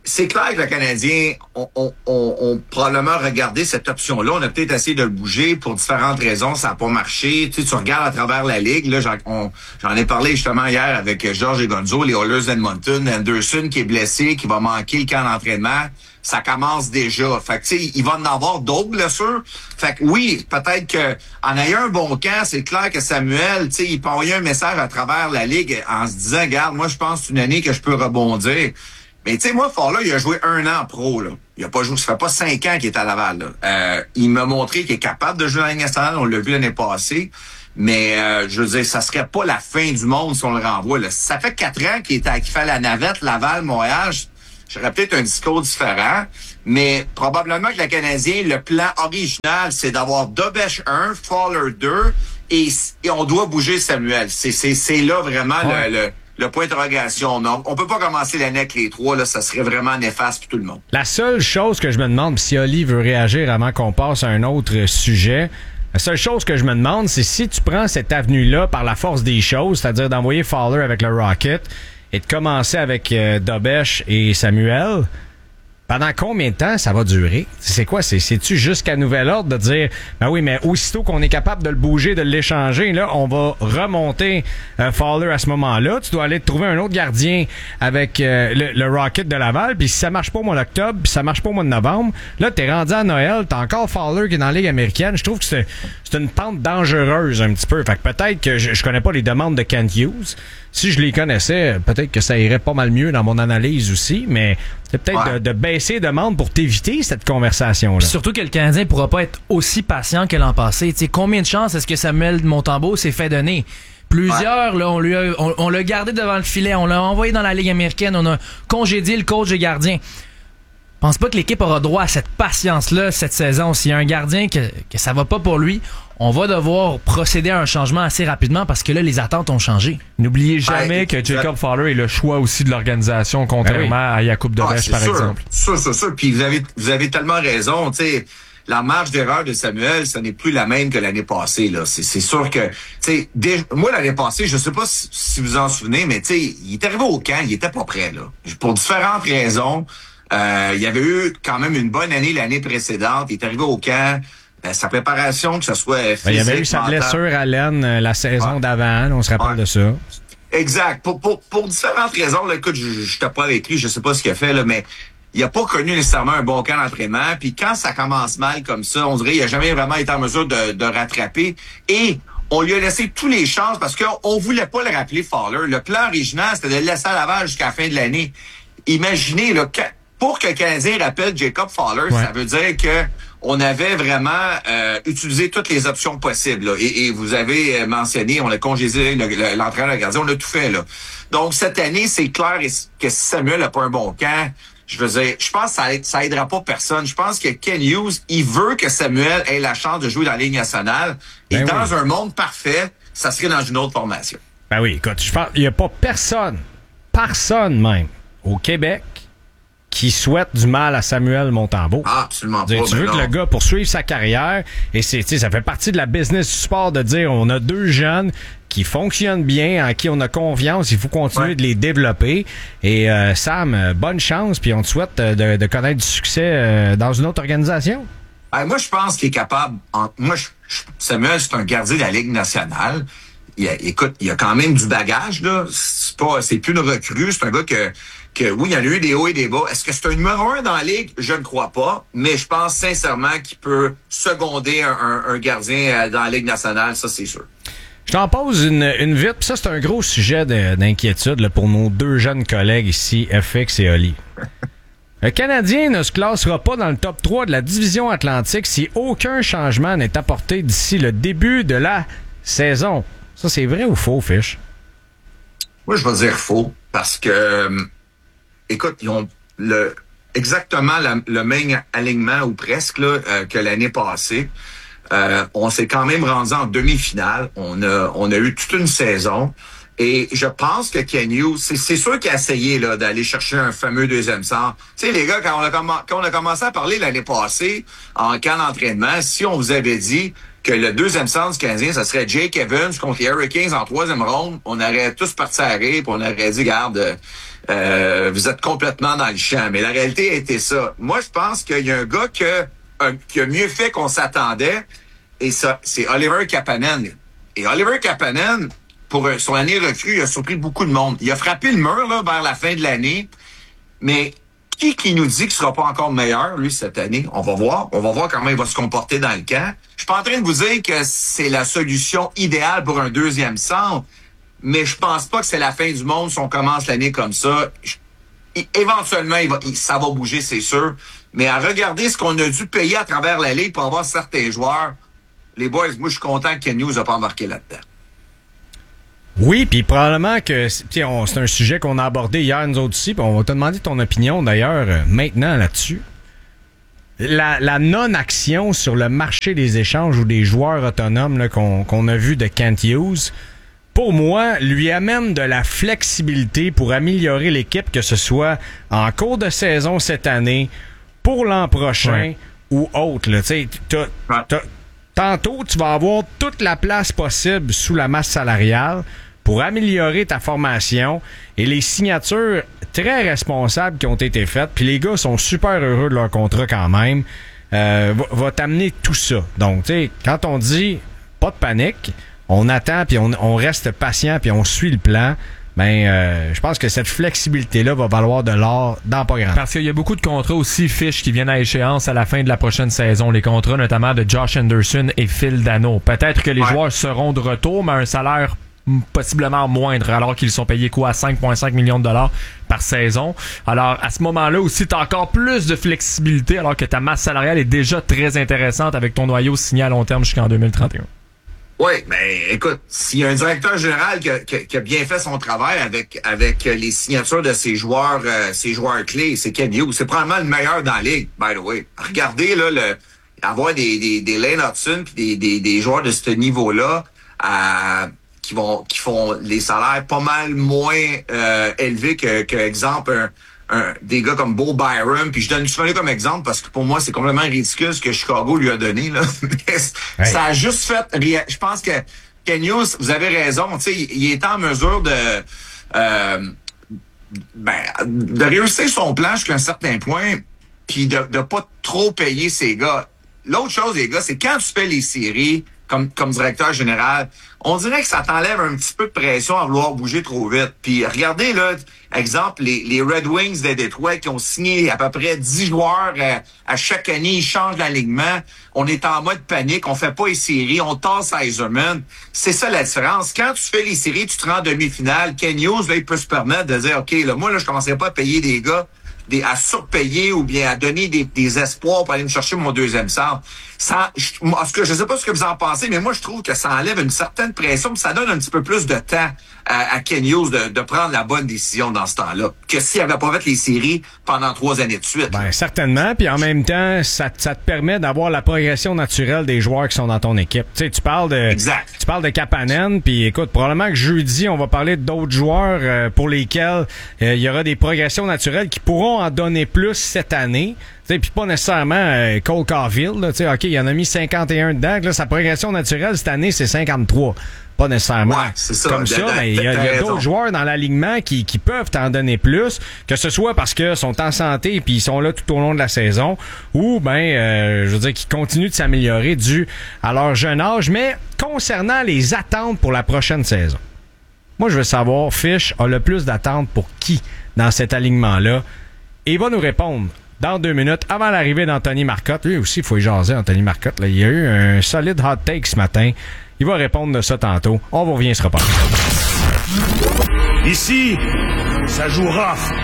c'est clair que le Canadien ont on, on, on probablement regardé cette option-là. On a peut-être essayé de le bouger pour différentes raisons. Ça n'a pas marché. Tu sais, tu regardes à travers la Ligue. Là, j'en, on, j'en ai parlé justement hier avec Georges et Gonzo, les Oilers d'Edmonton. Anderson qui est blessé, qui va manquer le camp d'entraînement. Ça commence déjà. Fait que, tu sais, il va en avoir d'autres blessures. Fait que oui, peut-être que en ayant un bon camp, c'est clair que Samuel, tu sais, il peut envoyer un message à travers la Ligue en se disant, regarde, moi, je pense que c'est une année que je peux rebondir. Mais tu sais, moi, Fowler, il a joué un an pro, là. Il a pas joué, ça fait pas cinq ans qu'il est à Laval, là. Euh, il m'a montré qu'il est capable de jouer dans la Ligue nationale. On l'a vu l'année passée. Mais, euh, je veux dire, ça serait pas la fin du monde si on le renvoie, là. Ça fait quatre ans qu'il est à, qu'il fait la navette Laval, Montréal. J'aurais peut-être un discours différent, mais probablement que le Canadien, le plan original, c'est d'avoir Dobèche un, Fowler deux, et, et on doit bouger Samuel. C'est, c'est, c'est là vraiment ouais. le, le, le point d'interrogation. Non, on peut pas commencer l'année avec les trois, là, ça serait vraiment néfaste pour tout le monde. La seule chose que je me demande, si Oli veut réagir avant qu'on passe à un autre sujet, la seule chose que je me demande, c'est si tu prends cette avenue-là par la force des choses, c'est-à-dire d'envoyer Fowler avec le Rocket, et de commencer avec euh, Dobèche et Samuel, pendant combien de temps ça va durer? C'est quoi? C'est, c'est-tu jusqu'à nouvel ordre de dire, ben oui, mais aussitôt qu'on est capable de le bouger, de l'échanger, là, on va remonter euh, Fowler à ce moment-là. Tu dois aller te trouver un autre gardien avec euh, le, le Rocket de Laval, puis si ça marche pas au mois d'octobre, puis ça marche pas au mois de novembre, là, t'es rendu à Noël, t'as encore Fowler qui est dans la Ligue américaine. Je trouve que c'est, c'est une pente dangereuse un petit peu. Fait que peut-être que je, je connais pas les demandes de Kent Hughes. Si je les connaissais, peut-être que ça irait pas mal mieux dans mon analyse aussi, mais c'est peut-être ouais. de, de baisser les demandes pour t'éviter cette conversation-là. Puis surtout que le Canadien pourra pas être aussi patient que l'an passé. T'sais, combien de chances est-ce que Samuel Montembeault s'est fait donner? Plusieurs, ouais. là, on, lui a, on, on l'a gardé devant le filet, on l'a envoyé dans la Ligue américaine, on a congédié le coach et gardien. Je pense pas que l'équipe aura droit à cette patience-là cette saison. S'il y a un gardien que, que ça va pas pour lui, on va devoir procéder à un changement assez rapidement parce que là, les attentes ont changé. N'oubliez jamais ouais, que Jacob Fowler est le choix aussi de l'organisation, contrairement ah oui. à Jakub Dobèche, ah, par sûr. exemple. Ça, c'est sûr. Puis vous avez, vous avez tellement raison. Tu sais, la marge d'erreur de Samuel, ce n'est plus la même que l'année passée. Là, c'est, c'est sûr que, tu sais, dé- moi l'année passée, je sais pas si, si vous en souvenez, mais tu sais, il est arrivé au camp, il était pas prêt là, pour différentes raisons. Euh, il y avait eu quand même une bonne année l'année précédente. Il est arrivé au camp. Euh, sa préparation, que ce soit physique, ben, il y avait eu sa mental. blessure à l'aine euh, la saison ouais. d'avant. On se rappelle ouais. de ça. Exact. Pour, pour, pour différentes raisons, là, écoute, je n'étais pas avec lui, je sais pas ce qu'il a fait, là, mais il a pas connu nécessairement un bon camp d'entraînement. Puis quand ça commence mal comme ça, on dirait qu'il a jamais vraiment été en mesure de, de rattraper. Et on lui a laissé tous les chances parce qu'on voulait pas le rappeler Fowler. Le plan original, c'était de le laisser à Laval jusqu'à la fin de l'année. Imaginez, là, que, pour que le Canadien rappelle Jacob Fowler, ouais. ça veut dire que on avait vraiment euh, utilisé toutes les options possibles. Là. Et, et vous avez mentionné, on a congédié le, le, l'entraîneur, le gardien, on a tout fait. Là. Donc, cette année, c'est clair que si Samuel n'a pas un bon camp, je veux dire, je pense que ça, ça aidera pas personne. Je pense que Ken Hughes, il veut que Samuel ait la chance de jouer dans la Ligue nationale. Et ben dans oui. un monde parfait, ça serait dans une autre formation. Ben oui, écoute, je pense il n'y a pas personne, personne même, au Québec, qui souhaite du mal à Samuel Montembeault. Ah, absolument dire, pas. Tu veux non. que le gars poursuive sa carrière et c'est, ça fait partie de la business du sport de dire on a deux jeunes qui fonctionnent bien, en qui on a confiance, il faut continuer ouais. de les développer. Et euh, Sam, bonne chance, puis on te souhaite de, de connaître du succès euh, dans une autre organisation. Ben, moi, je pense qu'il est capable. En, moi, je, je, Samuel, c'est un gardien de la Ligue nationale. Il a, écoute, il a quand même du bagage, là. C'est pas, c'est plus une recrue. C'est un gars que, que, oui, il y en a eu des hauts et des bas. Est-ce que c'est un numéro un dans la Ligue? Je ne crois pas. Mais je pense sincèrement qu'il peut seconder un, un, un gardien dans la Ligue nationale. Ça, c'est sûr. Je t'en pose une, une vite. Puis ça, c'est un gros sujet de, d'inquiétude là, pour nos deux jeunes collègues ici, F X et Oli. Le Canadien ne se classera pas dans le top trois de la division Atlantique si aucun changement n'est apporté d'ici le début de la saison. Ça, c'est vrai ou faux, Fish? Moi, je vais dire faux, parce que, euh, écoute, ils ont le exactement la, le même alignement, ou presque, là, euh, que l'année passée. Euh, on s'est quand même rendu en demi-finale. On a, on a eu toute une saison. Et je pense que Ken Hughes, c'est, c'est sûr qu'il a essayé là, d'aller chercher un fameux deuxième centre. Tu sais, les gars, quand on, a comm- quand on a commencé à parler l'année passée, en camp d'entraînement, si on vous avait dit que le deuxième centre du Canadien, ça serait Jake Evans contre les Hurricanes en troisième ronde, on aurait tous parti à rire, puis on aurait dit, garde, euh, euh, vous êtes complètement dans le champ. Mais la réalité a été ça. Moi, je pense qu'il y a un gars que, un, qui a mieux fait qu'on s'attendait, et ça, c'est Oliver Kapanen. Et Oliver Kapanen, pour son année recrue, il a surpris beaucoup de monde. Il a frappé le mur là, vers la fin de l'année, mais qui qui nous dit qu'il sera pas encore meilleur, lui, cette année? On va voir. On va voir comment il va se comporter dans le camp. Je suis pas en train de vous dire que c'est la solution idéale pour un deuxième centre, mais je pense pas que c'est la fin du monde si on commence l'année comme ça. Je, éventuellement, il va, il, ça va bouger, c'est sûr. Mais à regarder ce qu'on a dû payer à travers la Ligue pour avoir certains joueurs, les boys, moi, je suis content que Ken Hughes n'a pas embarqué là-dedans. Oui, puis probablement que c'est un sujet qu'on a abordé hier, nous autres aussi, puis on va te demander ton opinion, d'ailleurs, euh, maintenant, là-dessus. La, la non-action sur le marché des échanges ou des joueurs autonomes là, qu'on, qu'on a vu de Kent Hughes, pour moi, lui amène de la flexibilité pour améliorer l'équipe, que ce soit en cours de saison cette année, pour l'an prochain ouais. ou autre. Là. T'sais, t'as, t'as, tantôt, tu vas avoir toute la place possible sous la masse salariale pour améliorer ta formation et les signatures très responsables qui ont été faites. Puis les gars sont super heureux de leur contrat quand même. Euh, va, va t'amener tout ça. Donc, tu sais, quand on dit pas de panique, on attend puis on, on reste patient puis on suit le plan. Ben, euh, je pense que cette flexibilité-là va valoir de l'or dans pas grand. Parce qu'il y a beaucoup de contrats aussi, fiches, qui viennent à échéance à la fin de la prochaine saison. Les contrats notamment de Josh Anderson et Phil Dano. Peut-être que les ouais. joueurs seront de retour, mais à un salaire possiblement moindre, alors qu'ils sont payés quoi à cinq virgule cinq millions de dollars par saison. Alors, à ce moment-là aussi, tu as encore plus de flexibilité, alors que ta masse salariale est déjà très intéressante avec ton noyau signé à long terme jusqu'en deux mille trente et un. Oui, mais écoute, s'il y a un directeur général qui a, qui, qui a bien fait son travail avec avec les signatures de ses joueurs euh, ses joueurs clés, c'est Ken Hughes. C'est probablement le meilleur dans la ligue, by the way. Regardez là, le avoir des des, des Lane Hudson puis des, des des joueurs de ce niveau-là à qui vont qui font les salaires pas mal moins euh, élevés que, que exemple un, un, des gars comme Bo Byram. Puis je donne souvent comme exemple parce que pour moi c'est complètement ridicule ce que Chicago lui a donné là. Hey. Ça a juste fait. Je pense que Ken Hughes, vous avez raison. Tu sais, il, il est en mesure de euh, ben de réussir son plan jusqu'à un certain point, puis de de pas trop payer ses gars. L'autre chose les gars, c'est quand tu fais les séries comme comme directeur général, on dirait que ça t'enlève un petit peu de pression à vouloir bouger trop vite. Puis regardez là, exemple, les, les Red Wings de Détroit qui ont signé à peu près dix joueurs à, à chaque année, ils changent l'alignement. On est en mode panique, on fait pas les séries, on tasse Yzerman. C'est ça la différence. Quand tu fais les séries, tu te rends en demi-finale. Ken Hughes, là, il peut se permettre de dire, OK, là, moi, là, je commencerai pas à payer des gars Des, à surpayer ou bien à donner des, des espoirs pour aller me chercher mon deuxième centre. Ça, je, ce que, je sais pas ce que vous en pensez, mais moi, je trouve que ça enlève une certaine pression, puis ça donne un petit peu plus de temps à, à Ken Hughes de, de prendre la bonne décision dans ce temps-là, que s'il avait pas fait les séries pendant trois années de suite. Ben, certainement, puis en même temps, ça, ça te permet d'avoir la progression naturelle des joueurs qui sont dans ton équipe. Tu sais, tu parles de, exact. Tu parles de Kapanen, puis écoute, probablement que jeudi, on va parler d'autres joueurs euh, pour lesquels il euh, y aura des progressions naturelles qui pourront en donner plus cette année. Puis pas nécessairement euh, Cole Caulfield. Là, OK, il en a mis cinquante et un dedans. Là, sa progression naturelle cette année, c'est cinquante-trois. Pas nécessairement ouais, c'est ça. comme ça, mais il y a, y a d'autres joueurs dans l'alignement qui, qui peuvent t'en donner plus, que ce soit parce qu'ils sont en santé et puis ils sont là tout au long de la saison, ou ben, euh, je veux dire, qu'ils continuent de s'améliorer dû à leur jeune âge. Mais concernant les attentes pour la prochaine saison, moi, je veux savoir, Fish a le plus d'attentes pour qui dans cet alignement-là? Et il va nous répondre dans deux minutes, avant l'arrivée d'Anthony Marcotte. Lui aussi, il faut y jaser, Anthony Marcotte. Là. Il y a eu un solide hot take ce matin. Il va répondre de ça tantôt. On vous revient se reparler. Ici, ça joue rough.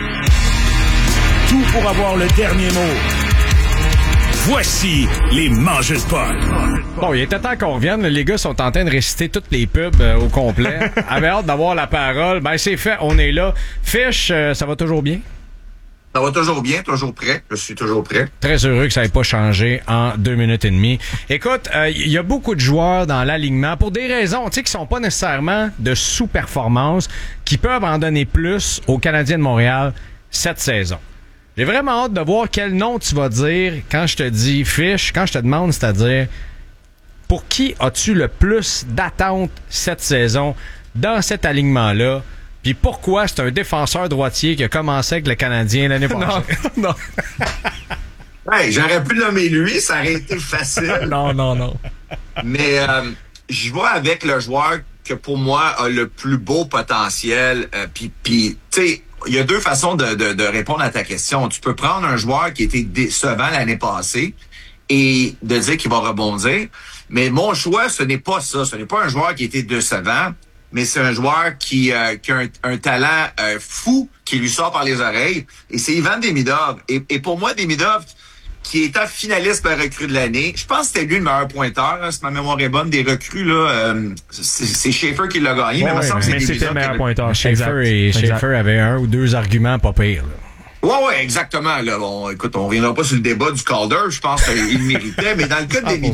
Tout pour avoir le dernier mot. Voici les mangeurs de potes. Bon, il était temps qu'on revienne. Les gars sont en train de réciter toutes les pubs euh, au complet. Avait hâte d'avoir la parole. Ben, c'est fait. On est là. Fish, euh, ça va toujours bien? Ça va toujours bien, toujours prêt. Je suis toujours prêt. Très heureux que ça n'ait pas changé en deux minutes et demie. Écoute, il euh, y a beaucoup de joueurs dans l'alignement pour des raisons, tu sais, qui sont pas nécessairement de sous-performance, qui peuvent en donner plus aux Canadiens de Montréal cette saison. J'ai vraiment hâte de voir quel nom tu vas dire quand je te dis Fish, quand je te demande, c'est-à-dire pour qui as-tu le plus d'attentes cette saison dans cet alignement-là? Puis pourquoi c'est un défenseur droitier qui a commencé avec le Canadien l'année passée? Non, non. Hey, j'aurais pu nommer lui, ça aurait été facile. non, non, non. Mais euh, je vois avec le joueur que pour moi a le plus beau potentiel. Euh, puis, puis tu sais, il y a deux façons de, de, de répondre à ta question. Tu peux prendre un joueur qui était décevant l'année passée et de dire qu'il va rebondir. Mais mon choix, ce n'est pas ça. Ce n'est pas un joueur qui était décevant, mais c'est un joueur qui, euh, qui a un, un talent euh, fou qui lui sort par les oreilles. Et c'est Ivan Demidov. Et, et pour moi, Demidov, qui était finaliste de la recrue de l'année. Je pense que c'était lui le meilleur pointeur, hein, si ma mémoire est bonne, des recrues. Là, euh, c'est, c'est Schaefer qui l'a gagné, ouais, mais il me semble que c'est mais c'était le meilleur pointeur. Schaefer, et, Schaefer avait un ou deux arguments pas pires. Oui, oui, exactement. Là. Bon, écoute, on reviendra pas sur le débat du Calder. Je pense qu'il le méritait, mais dans le cas de Demidov,